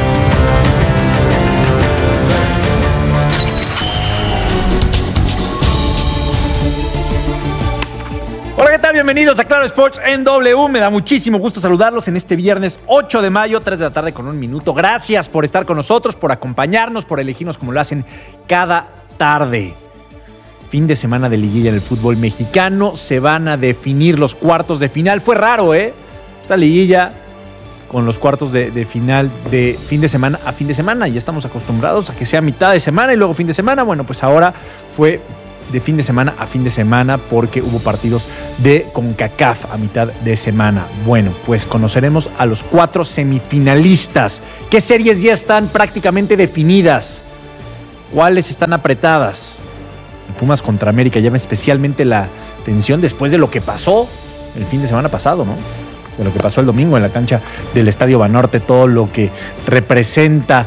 Hola, ¿qué tal? Bienvenidos a Claro Sports en W. Me da muchísimo gusto saludarlos en este viernes ocho de mayo, tres de la tarde con un minuto. Gracias por estar con nosotros, por acompañarnos, por elegirnos como lo hacen cada tarde. Fin de semana de liguilla en el fútbol mexicano. Se van a definir los cuartos de final. Fue raro, ¿eh? Esta liguilla con los cuartos de, de final de fin de semana a fin de semana. Ya estamos acostumbrados a que sea mitad de semana y luego fin de semana. Bueno, pues ahora fue de fin de semana a fin de semana porque hubo partidos de CONCACAF a mitad de semana. Bueno, pues conoceremos a los cuatro semifinalistas. ¿Qué series ya están prácticamente definidas? ¿Cuáles están apretadas? El Pumas contra América llama especialmente la atención después de lo que pasó el fin de semana pasado, ¿no? De lo que pasó el domingo en la cancha del Estadio Banorte, todo lo que representa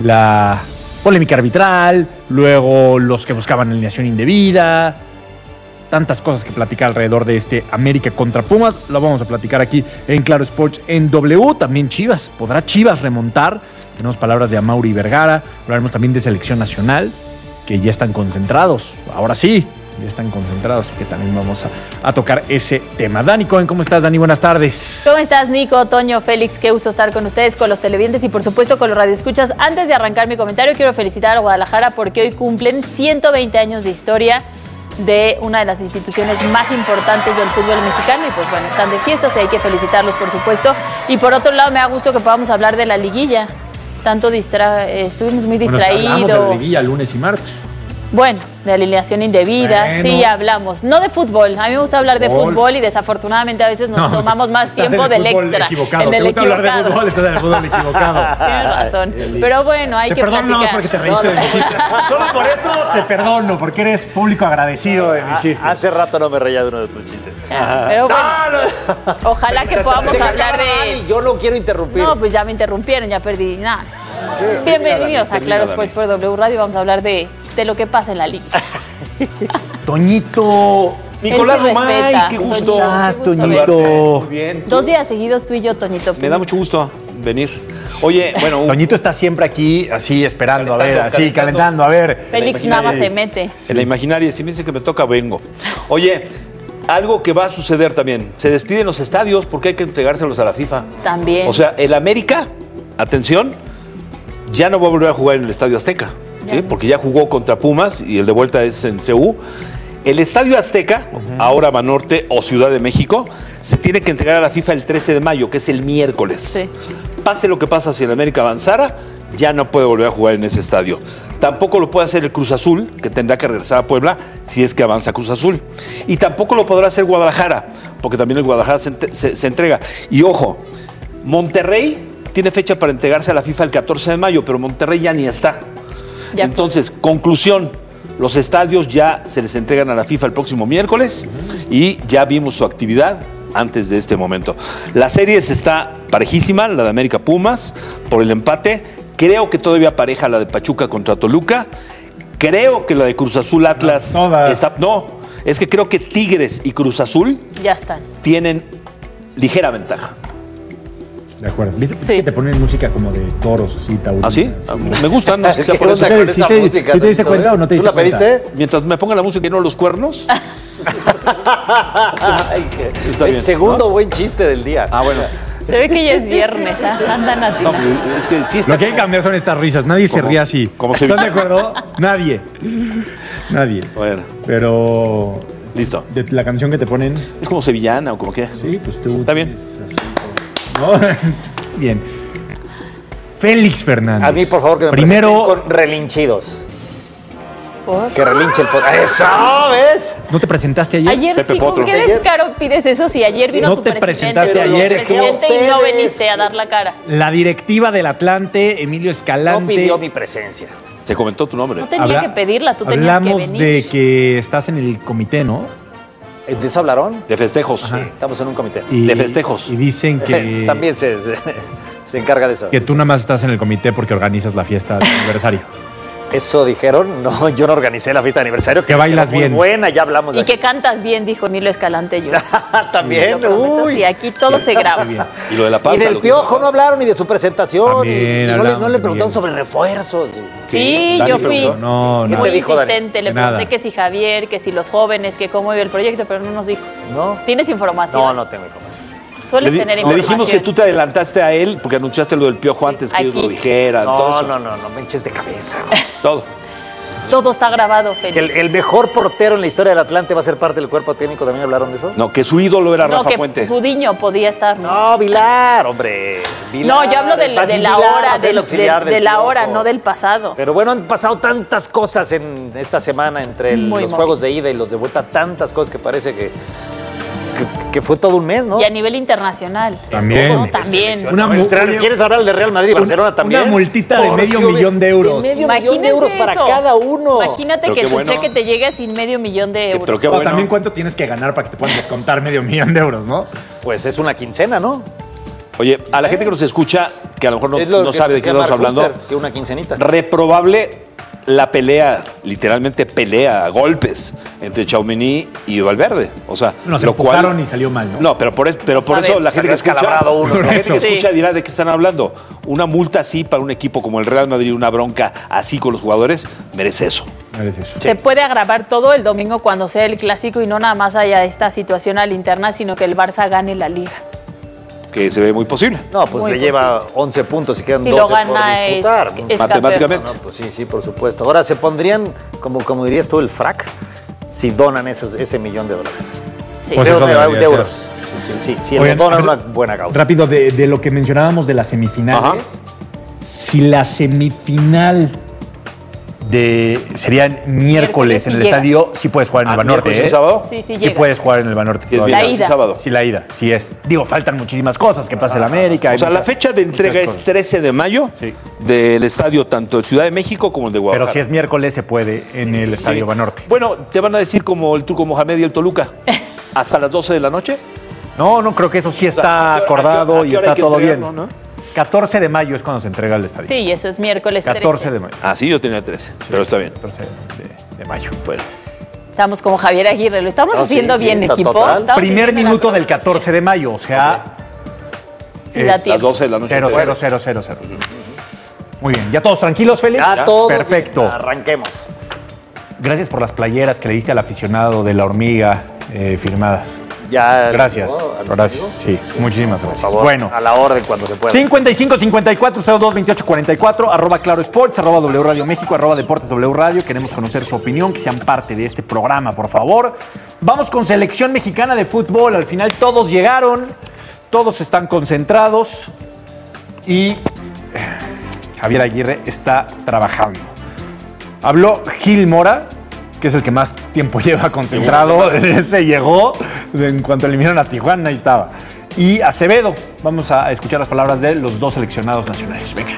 la polémica arbitral, luego los que buscaban alineación indebida, tantas cosas que platicar alrededor de este América contra Pumas. Lo vamos a platicar aquí en Claro Sports en W. También Chivas, ¿podrá Chivas remontar? Tenemos palabras de Amaury Vergara, hablaremos también de selección nacional, que ya están concentrados, ahora sí, ya están concentrados, así que también vamos a, a tocar ese tema. Dani Cohen, ¿cómo estás, Dani? Buenas tardes. ¿Cómo estás, Nico, Toño, Félix? Qué gusto estar con ustedes, con los televidentes y por supuesto con los radioescuchas. Antes de arrancar mi comentario, quiero felicitar a Guadalajara porque hoy cumplen ciento veinte años de historia de una de las instituciones más importantes del fútbol mexicano y pues bueno, están de fiestas y hay que felicitarlos, por supuesto. Y por otro lado, me da gusto que podamos hablar de la liguilla. Tanto distra... estuvimos muy distraídos. Bueno, hablamos de la liguilla lunes y martes. Bueno, de alineación indebida, bueno. Sí, hablamos. No de fútbol, a mí me gusta hablar de fútbol, fútbol y desafortunadamente a veces nos no, tomamos más tiempo del extra. Equivocado. En el equivocado. Hablar de fútbol, estás en el fútbol equivocado. Tienes razón, pero bueno, hay te que perdono platicar. Te perdono porque te reíste de mi chiste. Solo por eso te perdono, porque eres público agradecido de mis chistes. Hace rato no me reía de uno de tus chistes. Ah, pero bueno, no, no. Ojalá que podamos hablar de... Yo no quiero interrumpir. No, pues ya me interrumpieron, ya perdí nada. Bienvenidos a Claro Sports por W Radio, vamos a hablar de... de lo que pasa en la liga. Toñito. Nicolás Romay, qué gusto. ¿Cómo estás, Toñito? Muy bien. Dos días seguidos tú y yo, Toñito. Me da mucho gusto venir. Oye, bueno. Un... Toñito está siempre aquí, así, esperando, a ver, así, calentando, a ver. Félix nada más se mete. En la imaginaria, si me dicen que me toca, vengo. Oye, algo que va a suceder también. Se despiden los estadios porque hay que entregárselos a la FIFA. También. O sea, el América, atención, ya no va a volver a jugar en el Estadio Azteca. ¿sí? Porque ya jugó contra Pumas y el de vuelta es en C U. El Estadio Azteca, uh-huh. ahora Banorte o Ciudad de México, se tiene que entregar a la FIFA el trece de mayo, que es el miércoles. Sí. Pase lo que pasa si el América avanzara, ya no puede volver a jugar en ese estadio. Tampoco lo puede hacer el Cruz Azul, que tendrá que regresar a Puebla si es que avanza Cruz Azul. Y tampoco lo podrá hacer Guadalajara, porque también el Guadalajara se, se, se entrega. Y ojo, Monterrey tiene fecha para entregarse a la FIFA el catorce de mayo, pero Monterrey ya ni está. Ya. Entonces, conclusión, los estadios ya se les entregan a la FIFA el próximo miércoles y ya vimos su actividad antes de este momento. La serie está parejísima, la de América Pumas, por el empate. Creo que todavía pareja la de Pachuca contra Toluca. Creo que la de Cruz Azul Atlas no, está. No, es que creo que Tigres y Cruz Azul ya están. Tienen ligera ventaja. De acuerdo. ¿Viste sí. que te ponen música como de toros, así, taurinas? ¿Ah, sí? Me gustan, no sé si por eso. ¿Sí te, ¿sí te, música, ¿sí te diste cuenta o no te diste cuenta? ¿Tú la pediste? Mientras me pongan la música y no los cuernos. Ay, que, Está bien, el segundo ¿no? buen chiste del día. Ah, bueno. Se ve que ya es viernes, ¿eh? Andan a ti. No, es que sí está. Lo que hay que cambiar son estas risas. Nadie se ríe así. ¿Cómo se ¿Están de acuerdo? Nadie. Nadie. Bueno. Pero. Listo. De la canción que te ponen. ¿Es como sevillana o como qué? Sí, pues tú. Está bien. ¿No? Bien. Félix Fernández. A mí, por favor, que me Primero con relinchidos. ¿Por? Que relinche el podcast. ¡Eso! ¿Ves? ¿No te presentaste ayer? Ayer Pepe sí, Potro. ¿con qué descaro pides eso si ayer vino no tu te presidente? presentaste ayer, tu presidente y no veniste a dar la cara. La directiva del Atlante, Emilio Escalante. No pidió mi presencia. Se comentó tu nombre. No tenía Habla, que pedirla, tú tenías que venir. Hablamos de que estás en el comité, ¿no? ¿De eso hablaron? De festejos. Sí, estamos en un comité. Y, de festejos. Y dicen que... También se, se, se encarga de eso. Que tú nada más estás en el comité porque organizas la fiesta de aniversario. Eso dijeron. No, yo no organicé la fiesta de aniversario. Que, que bailas bien. Muy buena, ya hablamos de Y aquí. Que cantas bien, dijo Emilio Escalante. Yo. También. Uy. Sí, aquí todo se graba. Y lo de la panza. Y del Piojo no hablaron ni de su presentación. También, y, y no, le, no le preguntaron sobre refuerzos. Sí, yo fui no, no. muy ¿Qué te dijo, insistente. Le pregunté que si Javier, que si los jóvenes, que cómo iba el proyecto, pero no nos dijo. ¿No? ¿Tienes información? No, no tengo información. Sueles le, tener le información. dijimos que tú te adelantaste a él porque anunciaste lo del Piojo antes que Aquí. ellos lo dijeran. No, todo eso. no, no, no me eches de cabeza. Todo. Todo está grabado, Félix. Que el, el mejor portero en la historia del Atlante va a ser parte del cuerpo técnico. ¿También hablaron de eso? No, que su ídolo era no, Rafa que Puente. Gudiño podía estar. No, no Vilar, hombre. Vilar, no, yo hablo de, la, de la Vilar, hora, del, auxiliar de, del de la Piojo. hora, no del pasado. Pero bueno, han pasado tantas cosas en esta semana entre el, los juegos de ida y los de vuelta, tantas cosas que parece que, que, que fue todo un mes, ¿no? Y a nivel internacional. También. Todo, también. Una mu- ¿Quieres hablar de Real Madrid y Barcelona también? Una multita de medio Porcio millón de euros. De medio Imagínense millón de euros para eso. cada uno. Imagínate Pero que qué tu bueno. cheque te llegue sin medio millón de euros. Pero qué O bueno. también cuánto tienes que ganar para que te puedan descontar medio millón de euros, ¿no? Pues es una quincena, ¿no? Oye, a la gente que nos escucha, que a lo mejor no, Es lo no que sabe de qué decía estamos Mark hablando, Fuster, que una quincenita. reprobable la pelea, literalmente pelea a golpes entre Tchouaméni y Valverde. O sea, Nos lo empujaron cual, y salió mal, ¿no? No, pero por, es- pero por Sabe, eso la gente que salió escucha, escalabrado uno, ¿no? la gente que Sí. escucha dirá de qué están hablando. Una multa así para un equipo como el Real Madrid, una bronca así con los jugadores, merece eso. Merece eso. Se puede agravar todo el domingo cuando sea el clásico y no nada más haya esta situación al interna, sino que el Barça gane la liga. Que se ve muy posible. No, pues Muy le lleva once puntos y quedan Si doce lo gana por es, disputar. ¿no? es Matemáticamente. campeón. No, pues sí, sí, por supuesto. Ahora, se pondrían, como, como dirías tú, el frac si donan esos, ese millón de dólares. Sí. Pues de, eso de- debería de euros. Sí, sí, si Oigan, lo donan habla- una buena causa. Rápido, de, de lo que mencionábamos de las semifinales. Ajá. Si la semifinal de sería miércoles, Miércoles, en si el llegas. estadio, sí puedes jugar en el ¿Ah, Banorte, miércoles y ¿eh? sábado? Sí, sí, Sí llega. puedes jugar en el Banorte. Si es todavía. La viernes y ida. sábado. Sí, la ida, sí es. Digo, faltan muchísimas cosas, que pase el América. O sea, hay la muchas- fecha de entrega muchas es cosas. trece de mayo Sí. del estadio tanto de Ciudad de México como el de Guadalajara. Pero si es miércoles, se puede en el Estadio Sí. Banorte. Bueno, te van a decir como el Turco Mohamed y el Toluca. ¿Hasta las doce de la noche? No, no, creo que eso sí O sea, está ¿a qué hora- acordado a qué- a y qué hora está hay que todo bien. entregarlo, no? catorce de mayo es cuando se entrega el estadio. Sí, eso es miércoles catorce trece. de mayo. Ah, sí, yo tenía trece, pero está bien. catorce de, de mayo. Bueno. Estamos como Javier Aguirre, lo estamos No, sí, haciendo sí, bien, está equipo. total. Estamos Primer haciendo la minuto cosa. del catorce de mayo, o sea, Sí, da es tiempo. Las doce de la noche. cero, cero, cero, cero, cero. Muy bien, ¿ya todos tranquilos, Félix? Ya todos. Perfecto. Arranquemos. Gracias por las playeras que le diste al aficionado de La Hormiga eh, firmadas. Ya. Gracias. ¿no? Gracias. Sí, muchísimas gracias. Por favor, bueno, a la orden cuando se pueda. cincuenta y cinco cincuenta y cuatro cero dos veintiocho cuarenta y cuatro, arroba Claro Sports, arroba W Radio México, arroba Deportes W Radio. Queremos conocer su opinión, que sean parte de este programa, por favor. Vamos con selección mexicana de fútbol. Al final todos llegaron, todos están concentrados y Javier Aguirre está trabajando. Habló Gil Mora, que es el que más tiempo lleva concentrado. Se llegó en cuanto eliminaron a Tijuana, ahí estaba. Y Acevedo, vamos a escuchar las palabras de los dos seleccionados nacionales. Venga.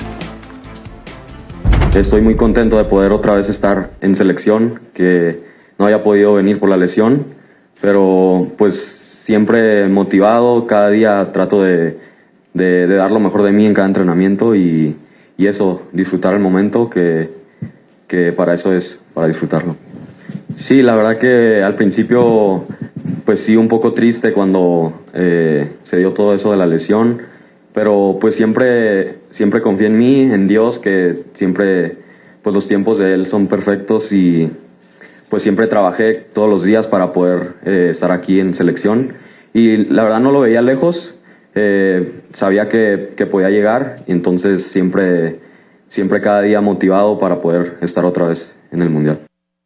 Estoy muy contento de poder otra vez estar en selección, que no haya podido venir por la lesión, pero pues siempre motivado, cada día trato de, de, de dar lo mejor de mí en cada entrenamiento y, y eso, disfrutar el momento, que, que para eso es, para disfrutarlo. Sí, la verdad que al principio, pues sí, un poco triste cuando eh, se dio todo eso de la lesión, pero pues siempre, siempre confié en mí, en Dios, que siempre, pues los tiempos de Él son perfectos y pues siempre trabajé todos los días para poder eh, estar aquí en selección y la verdad no lo veía lejos, eh, sabía que, que podía llegar y entonces siempre, siempre cada día motivado para poder estar otra vez en el Mundial.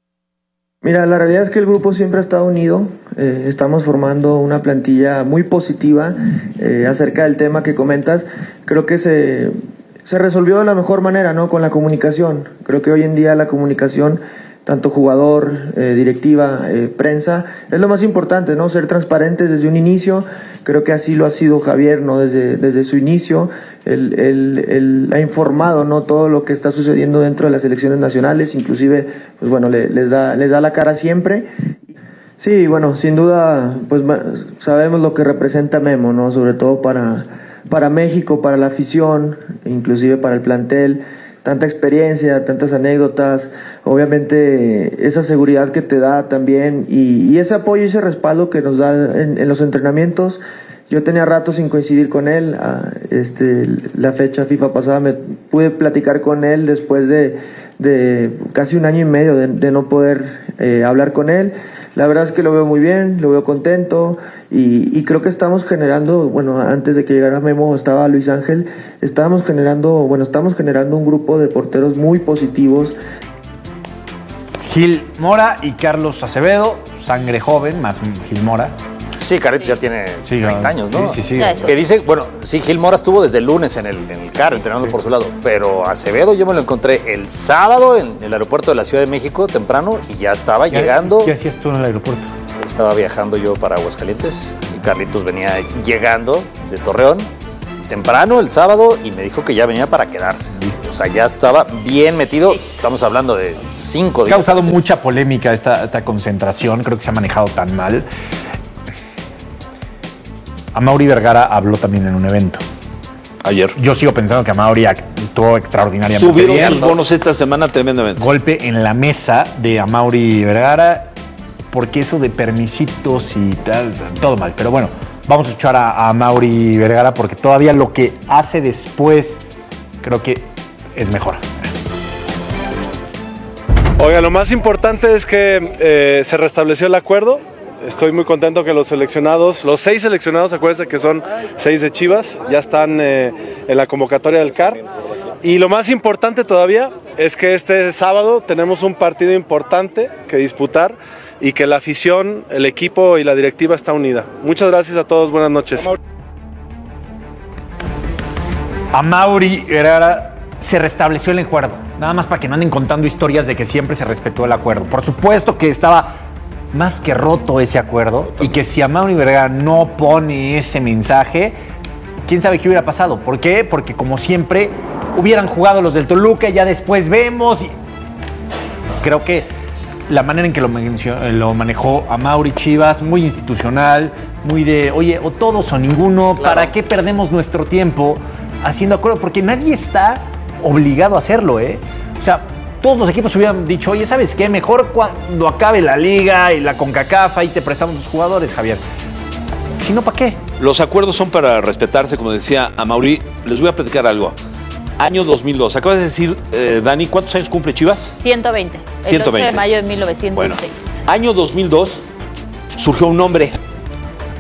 Mira, la realidad es que el grupo siempre ha estado unido, eh, estamos formando una plantilla muy positiva eh, acerca del tema que comentas. Creo que se, se resolvió de la mejor manera, ¿no? Con la comunicación. Creo que hoy en día la comunicación, tanto jugador, eh, directiva, eh, prensa, es lo más importante, ¿no? Ser transparentes desde un inicio. Creo que así lo ha sido Javier, ¿no? Desde, desde su inicio. Él, él, él ha informado, ¿no? Todo lo que está sucediendo dentro de las selecciones nacionales, inclusive, pues bueno, le, les da, les da la cara siempre. Sí, bueno, sin duda, pues sabemos lo que representa Memo, ¿no? Sobre todo para, para México, para la afición, inclusive para el plantel. Tanta experiencia, tantas anécdotas, obviamente esa seguridad que te da también y, y ese apoyo y ese respaldo que nos da en, en los entrenamientos. Yo tenía rato sin coincidir con él, a, este, la fecha FIFA pasada me pude platicar con él después de, de casi un año y medio de, de no poder eh, hablar con él. La verdad es que lo veo muy bien, lo veo contento y, y creo que estamos generando, bueno, antes de que llegara Memo estaba Luis Ángel, estábamos generando, bueno, estamos generando un grupo de porteros muy positivos. Gil Mora y Carlos Acevedo, sangre joven, más Gil Mora. Sí, Carlitos ya tiene sí, treinta años, ¿no? Sí, sí, sí. Que dice, bueno, sí, Gil Mora estuvo desde el lunes en el, en el C A R, entrenando sí. por su lado, pero Acevedo yo me lo encontré el sábado en el aeropuerto de la Ciudad de México, temprano, y ya estaba ¿Qué, llegando. ¿Qué hacías tú en el aeropuerto? Estaba viajando yo para Aguascalientes y Carlitos venía llegando de Torreón temprano el sábado y me dijo que ya venía para quedarse. ¿Listo? O sea, ya estaba bien metido. Estamos hablando de cinco días. Ha causado mucha polémica esta, esta concentración, creo que se ha manejado tan mal. Amaury Vergara habló también en un evento. Ayer. Yo sigo pensando que Amaury actuó extraordinariamente Subieron bien. sus bonos esta semana tremendamente. Golpe en la mesa de Amaury Vergara, porque eso de permisitos y tal, todo mal. Pero bueno, vamos a escuchar a, a Amaury Vergara porque todavía lo que hace después creo que es mejor. Oiga, lo más importante es que eh, se restableció el acuerdo. Estoy muy contento que los seleccionados, los seis seleccionados, acuérdense que son seis de Chivas, ya están eh, en la convocatoria del C A R. Y lo más importante todavía es que este sábado tenemos un partido importante que disputar y que la afición, el equipo y la directiva está unida. Muchas gracias a todos, buenas noches. Amaury Vergara, se restableció el acuerdo, nada más para que no anden contando historias de que siempre se respetó el acuerdo. Por supuesto que estaba más que roto ese acuerdo y que si Amaury Vergara no pone ese mensaje, quién sabe qué hubiera pasado. ¿Por qué? Porque como siempre hubieran jugado los del Toluca y ya después vemos. Y creo que la manera en que lo, lo manejó Amaury Chivas, muy institucional, muy de, oye, o todos o ninguno, claro. ¿Para qué perdemos nuestro tiempo haciendo acuerdo? Porque nadie está obligado a hacerlo, ¿eh? O sea, todos los equipos hubieran dicho, oye, ¿sabes qué? Mejor cuando acabe la liga y la CONCACAF, ahí te prestamos los jugadores, Javier. Si no, ¿para qué? Los acuerdos son para respetarse, como decía Amaury. Les voy a platicar algo. Año dos mil dos. Acabas de decir, eh, Dani, ¿cuántos años cumple Chivas? ciento veinte. El ciento veinte. ocho de mayo de mil novecientos seis. Bueno, año dos mil dos surgió un nombre.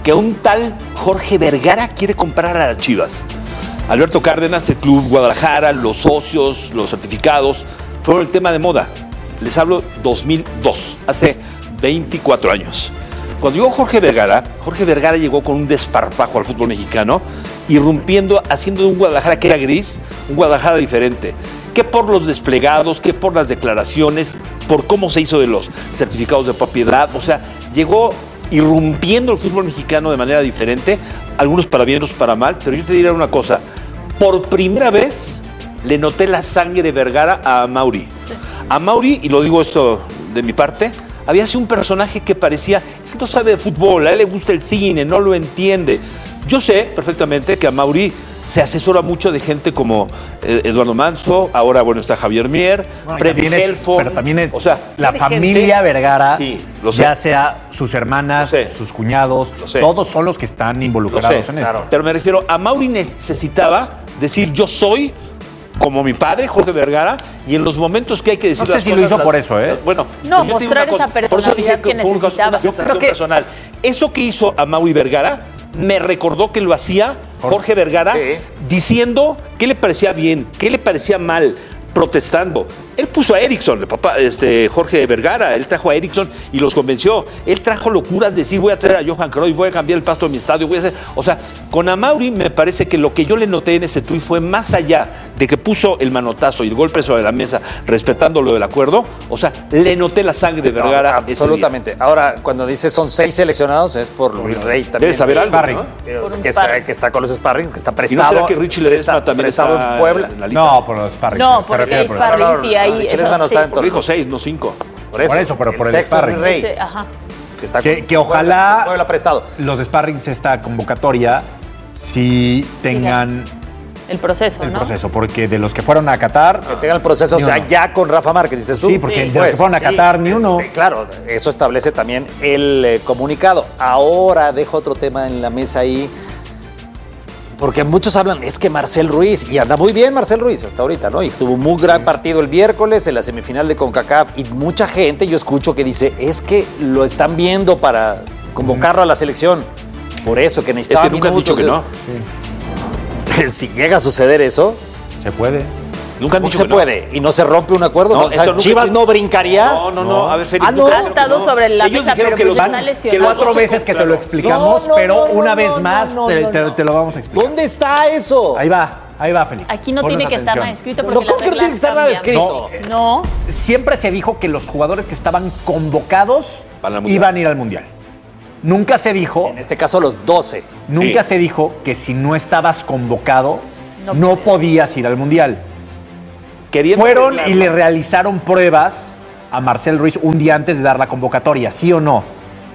que un tal Jorge Vergara quiere comprar a las Chivas. Alberto Cárdenas, el Club Guadalajara, los socios, los certificados, fueron el tema de moda. Les hablo dos mil dos, hace veinticuatro años. Cuando llegó Jorge Vergara, Jorge Vergara llegó con un desparpajo al fútbol mexicano, irrumpiendo, haciendo de un Guadalajara que era gris, un Guadalajara diferente. Que por los desplegados, que por las declaraciones, por cómo se hizo de los certificados de propiedad. O sea, llegó irrumpiendo el fútbol mexicano de manera diferente, algunos para bien, otros para mal, pero yo te diré una cosa, por primera vez le noté la sangre de Vergara a Mauri. Sí. A Mauri, y lo digo esto de mi parte, había sido un personaje que parecía, es que no sabe de fútbol, a él le gusta el cine, no lo entiende. Yo sé perfectamente que a Mauri se asesora mucho de gente como eh, Eduardo Manso, ahora bueno está Javier Mier, bueno, Freddy Helfo. Pero también es o sea, la familia gente, Vergara, sí, lo sé. Ya sea sus hermanas, sus cuñados, todos son los que están involucrados en claro. esto. Pero me refiero, a Mauri necesitaba decir yo soy como mi padre, Jorge Vergara, y en los momentos que hay que decir no sé las si cosas, lo hizo las, por eso, ¿eh? Bueno, no, yo mostrar esa personalidad por eso dije que, que fue necesitaba. una sensación que... personal. Eso que hizo a Mauri Vergara me recordó que lo hacía Jorge Vergara, sí, diciendo qué le parecía bien, qué le parecía mal, protestando. Él puso a Erickson, el papá, este, Jorge Vergara, él trajo a Erickson y los convenció. Él trajo locuras de decir, voy a traer a Johan Cruyff, voy a cambiar el pasto de mi estadio, voy a hacer... O sea, con Amauri me parece que lo que yo le noté en ese tuit fue más allá de que puso el manotazo y el golpe sobre la mesa, respetando lo del acuerdo, o sea, le noté la sangre de Vergara. No, absolutamente. Ahora, cuando dice son seis seleccionados, es por Luis Rey también. Debe saber algo, ¿no? Que, está, que está con los sparring, que está prestado. ¿Y no será que Richie Ledesma también prestado está en Puebla? En la lista? No, por los sparring. No, porque hay sparring, sí, ahí... Richie Ledesma no está en Por dijo seis, no cinco. Por eso, por eso pero por el, el sparring. Rey. Ese, ajá. Que, está que, con, que ojalá Puebla, Puebla prestado. Los sparrings esta convocatoria sí tengan el proceso, el ¿no? proceso, porque de los que fueron a Qatar que tengan el proceso, o sea, uno. ya con Rafa Márquez, dices tú. Sí, porque sí, de los que fueron a Qatar sí, ni uno. Es, claro, eso establece también el eh, comunicado. Ahora dejo otro tema en la mesa ahí. Porque muchos hablan, es que Marcel Ruiz, y anda muy bien Marcel Ruiz hasta ahorita, ¿no? Y tuvo un muy gran partido el miércoles en la semifinal de CONCACAF. Y mucha gente, yo escucho que dice, es que lo están viendo para convocarlo a la selección. Por eso, que necesitaba Es que nunca han dicho que no. Sí. Si llega a suceder eso... Se puede. Nunca han no dicho se que no. puede. Y no se rompe un acuerdo. No, No, o sea, eso nunca Chivas te- no brincaría. No, no, no. A ver, Félix, Ah, no. nunca Ha dijeron que estado no. sobre la Ellos mesa, dijeron pero que pues los está que lesionado. los Cuatro doce veces que te lo claro. explicamos, No, no, pero no, no, una no, vez no, más no, te, no, te- no. te lo vamos a explicar. ¿Dónde está eso? Ahí va, ahí va, Félix. Aquí no Ponnos tiene que estar atención. nada escrito No, porque ¿cómo las que no tiene que reglas estar nada cambian. escrito? No. Siempre se dijo que los jugadores que estaban convocados Van al Mundial. iban a ir al Mundial. Nunca se dijo, En este caso, los doce. nunca Sí. se dijo que si no estabas convocado, No no, podías. podías ir al Mundial. Queriendo Fueron y arreglarlo. le realizaron pruebas a Marcel Ruiz un día antes de dar la convocatoria, ¿sí o no?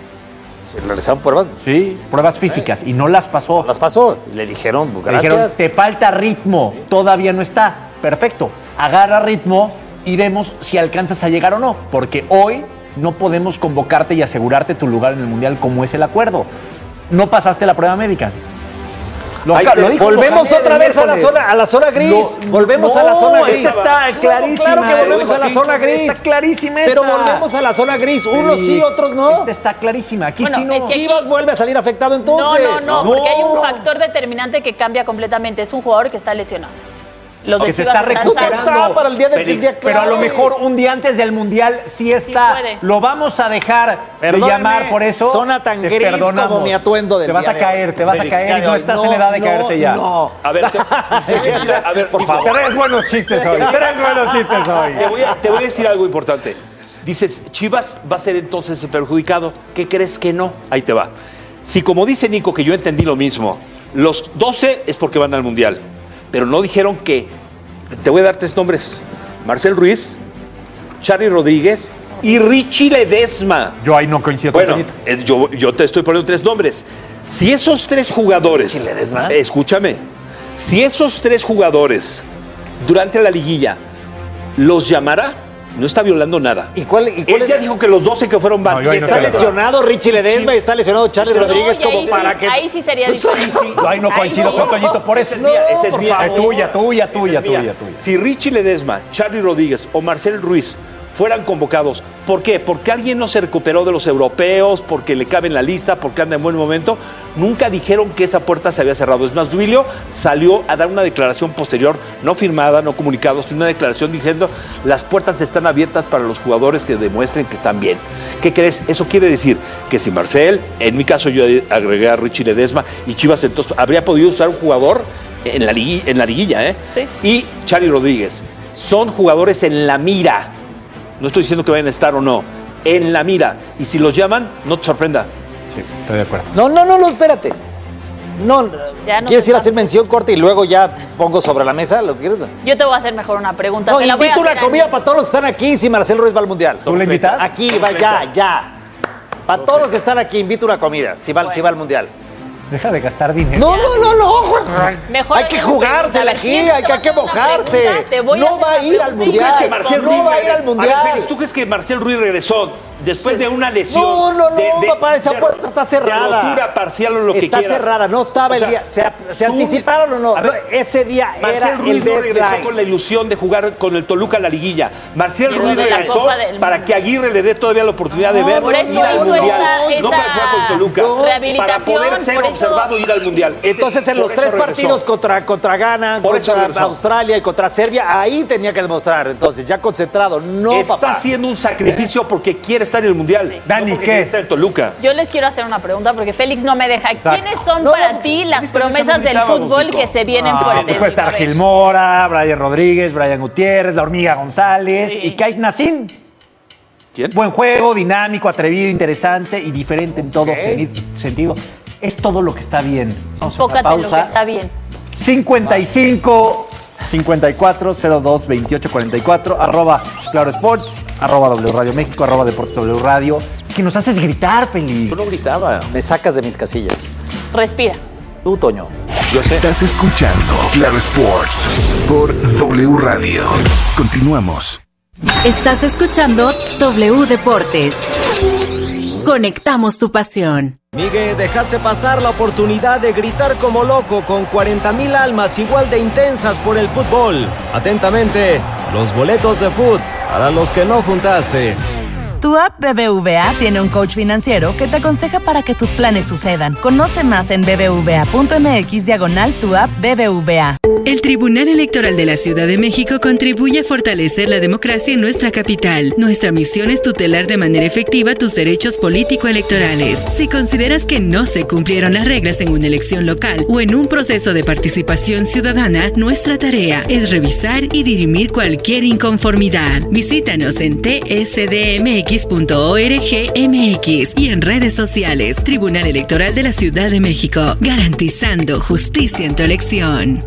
¿Se realizaron pruebas? Sí, pruebas físicas y no las pasó. Las pasó. Le dijeron, Le gracias. dijeron, te falta ritmo, todavía no está. Perfecto, agarra ritmo y vemos si alcanzas a llegar o no, porque hoy no podemos convocarte y asegurarte tu lugar en el Mundial como es el acuerdo. No pasaste la prueba médica. Lo, Ahí ca- te- lo dijo Volvemos Mohamed otra el vez a la miércoles. zona, a la zona gris. No, volvemos no, a la zona gris. esa está No, clarísima. claro que volvemos Lo a la dijo zona aquí. gris. Está clarísima Pero esta. volvemos a la zona gris. Unos sí, Félix, otros no. Esta está clarísima. Aquí Bueno, sí no. es que Chivas vuelve a salir afectado No, entonces. no, no, No. porque hay un factor determinante que cambia completamente. Es un jugador que está lesionado. Los de Que se Chivas está están recuperando. sanos. Está para el día del Félix, día pero a lo clave. mejor un día antes del Mundial sí está. puede. Lo vamos a dejar Perdóname, de llamar por eso. zona tan Te gris perdonamos. como mi atuendo del Te vas día a de caer, hoy. te vas Félix, a caer y ya no de estás hoy. en edad de No, caerte ya. No. A ver, te, te voy a decir, a ver, Por Nico, favor. Tres buenos chistes hoy. Tres buenos chistes hoy. Te voy, a, te voy a decir algo importante. Dices, Chivas va a ser entonces el perjudicado. ¿Qué crees que no? Ahí te va. Si como dice Nico, que yo entendí lo mismo, los doce es porque van al Mundial, pero no dijeron que, te voy a dar tres nombres, Marcel Ruiz, Charly Rodríguez y Richie Ledesma. Yo ahí no coincido Bueno, con Toñito. eh, yo, yo te estoy poniendo tres nombres. Si esos tres jugadores, Richie Ledesma. eh, escúchame, si esos tres jugadores durante la liguilla los llamara, no está violando nada. ¿Y cuál, y cuál Él es? ya dijo que los doce que fueron van. No, yo y ahí no está Está estoy de acuerdo. lesionado Richie Ledesma y está lesionado Charly No, Rodríguez y como ahí sí- para que... Ahí sí sería Pues, diferente. Yo ahí no coincido Ahí con no. Toñito por eso. Esa es mía, esa es por mía. favor. Es tuya, tuya, tuya, Esa es mía. tuya, tuya. Si Richie Ledesma, Charly Rodríguez o Marcel Ruiz fueran convocados ¿Por qué? Porque alguien no se recuperó de los europeos, porque le cabe en la lista, porque anda en buen momento. Nunca dijeron que esa puerta se había cerrado. Es más, Duilio salió a dar una declaración posterior, no firmada, no comunicado, sino una declaración diciendo las puertas están abiertas para los jugadores que demuestren que están bien. ¿Qué crees? Eso quiere decir que si Marcel, en mi caso yo agregué a Richie Ledesma y Chivas, entonces habría podido usar un jugador en la liguilla, en la liguilla ¿eh? Sí. Y Charly Rodríguez. Son jugadores en la mira. No estoy diciendo que vayan a estar o no. En la mira. Y si los llaman, no te sorprenda. Sí, estoy de acuerdo. No, no, no, no, espérate. No, Ya no ¿quieres se ir a sabe. hacer mención corta y luego ya pongo sobre la mesa lo que quieres? Yo te voy a hacer mejor una pregunta. No, Te la voy a invito una hacer a comida mí. para todos los que están aquí si Marcelo Ruiz va al Mundial. ¿Tú le invitas? Aquí, va, ya, ya. Para todos los que están aquí, invito una comida si va, si va al Mundial. Deja de gastar dinero. No, no, no, no. Mejor Hay que hagamos jugársela pregunta. aquí, ¿Quién te hay que, va a hay que hacer una mojarse. pregunta? Te voy a No hacer va a una ir al pregunta. ¿Tú crees Mundial. que Marcel No Ruiz va a ir al A ver, Mundial. Félix, ¿tú crees que Marcel Ruiz regresó después de una lesión? No, no, no, de, de- papá, esa de- puerta está cerrada. De rotura parcial o lo que Está quieras. cerrada, no estaba O el sea, día. ¿Se, se tú- anticiparon o no? A ver, Ese día era Marcel Ruiz el no regresó deadline. con la ilusión de jugar con el Toluca la liguilla. Marcel Y lo Ruiz de la regresó Copa del para Mundo. que Aguirre le dé todavía la oportunidad de No, verlo por eso ir al hizo Mundial. esa- No para jugar con esa Toluca. Para rehabilitación, poder ser por eso- observado e ir al Mundial. Ese- Entonces, en por los eso tres regresó. partidos contra, contra Ghana, Por eso contra regresó. Australia y contra Serbia, ahí tenía que demostrar. Entonces, ya concentrado. No, Está papá. haciendo un sacrificio porque quiere estar en el Mundial. Sí. Dani, no porque ¿qué? quiere estar en Toluca. Yo les quiero hacer una pregunta porque Félix no me deja. Exacto. ¿Quiénes son No, para no, ti las Esta vez promesas se del gritaba, fútbol Gustito. que se vienen Ah, fuertes? puede estar A ver. Gil Mora, Brian Rodríguez, Brian Gutiérrez, la hormiga González Sí. y Kait Nassim. ¿Quién? Buen juego, dinámico, atrevido, interesante y diferente en todo Ok. seni- sentido. Es todo lo que está bien. Vamos a una Enfócate en lo que pausa. está bien. cincuenta y cinco, cincuenta y cuatro, cero dos, veintiocho, cuarenta y cuatro, arroba Claro Sports, arroba W Radio México, arroba Deportes W Radio. Es que nos haces gritar, Félix. Yo no gritaba. Me sacas de mis casillas. Respira. Tú, Toño. Estás escuchando Claro Sports por W Radio. Continuamos. Estás escuchando W Deportes. Conectamos tu pasión. Miguel, dejaste pasar la oportunidad de gritar como loco con cuarenta mil almas igual de intensas por el fútbol. Atentamente, los boletos de fútbol para los que no juntaste. Tu app B B V A tiene un coach financiero que te aconseja para que tus planes sucedan. Conoce más en bbva.mx diagonal tu app B B V A. El Tribunal Electoral de la Ciudad de México contribuye a fortalecer la democracia en nuestra capital. Nuestra misión es tutelar de manera efectiva tus derechos político-electorales. Si consideras que no se cumplieron las reglas en una elección local o en un proceso de participación ciudadana, nuestra tarea es revisar y dirimir cualquier inconformidad. Visítanos en t s d m x punto org m x y en redes sociales. Tribunal Electoral de la Ciudad de México, garantizando justicia en tu elección.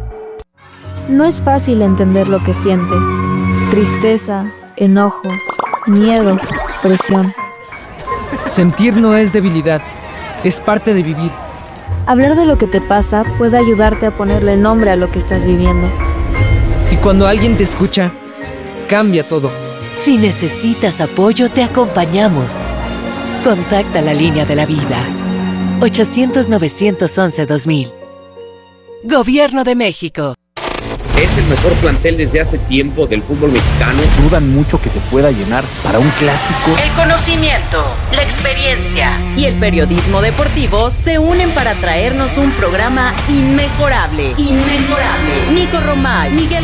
No es fácil entender lo que sientes. Tristeza, enojo, miedo, presión. Sentir no es debilidad, es parte de vivir. Hablar de lo que te pasa puede ayudarte a ponerle nombre a lo que estás viviendo. Y cuando alguien te escucha, cambia todo. Si necesitas apoyo, te acompañamos. Contacta la línea de la vida. ochocientos, novecientos once, dos mil. Gobierno de México. Es el mejor plantel desde hace tiempo del fútbol mexicano. Dudan mucho que se pueda llenar para un clásico. El conocimiento, la experiencia y el periodismo deportivo se unen para traernos un programa inmejorable. Inmejorable. Nico Romay, Miguel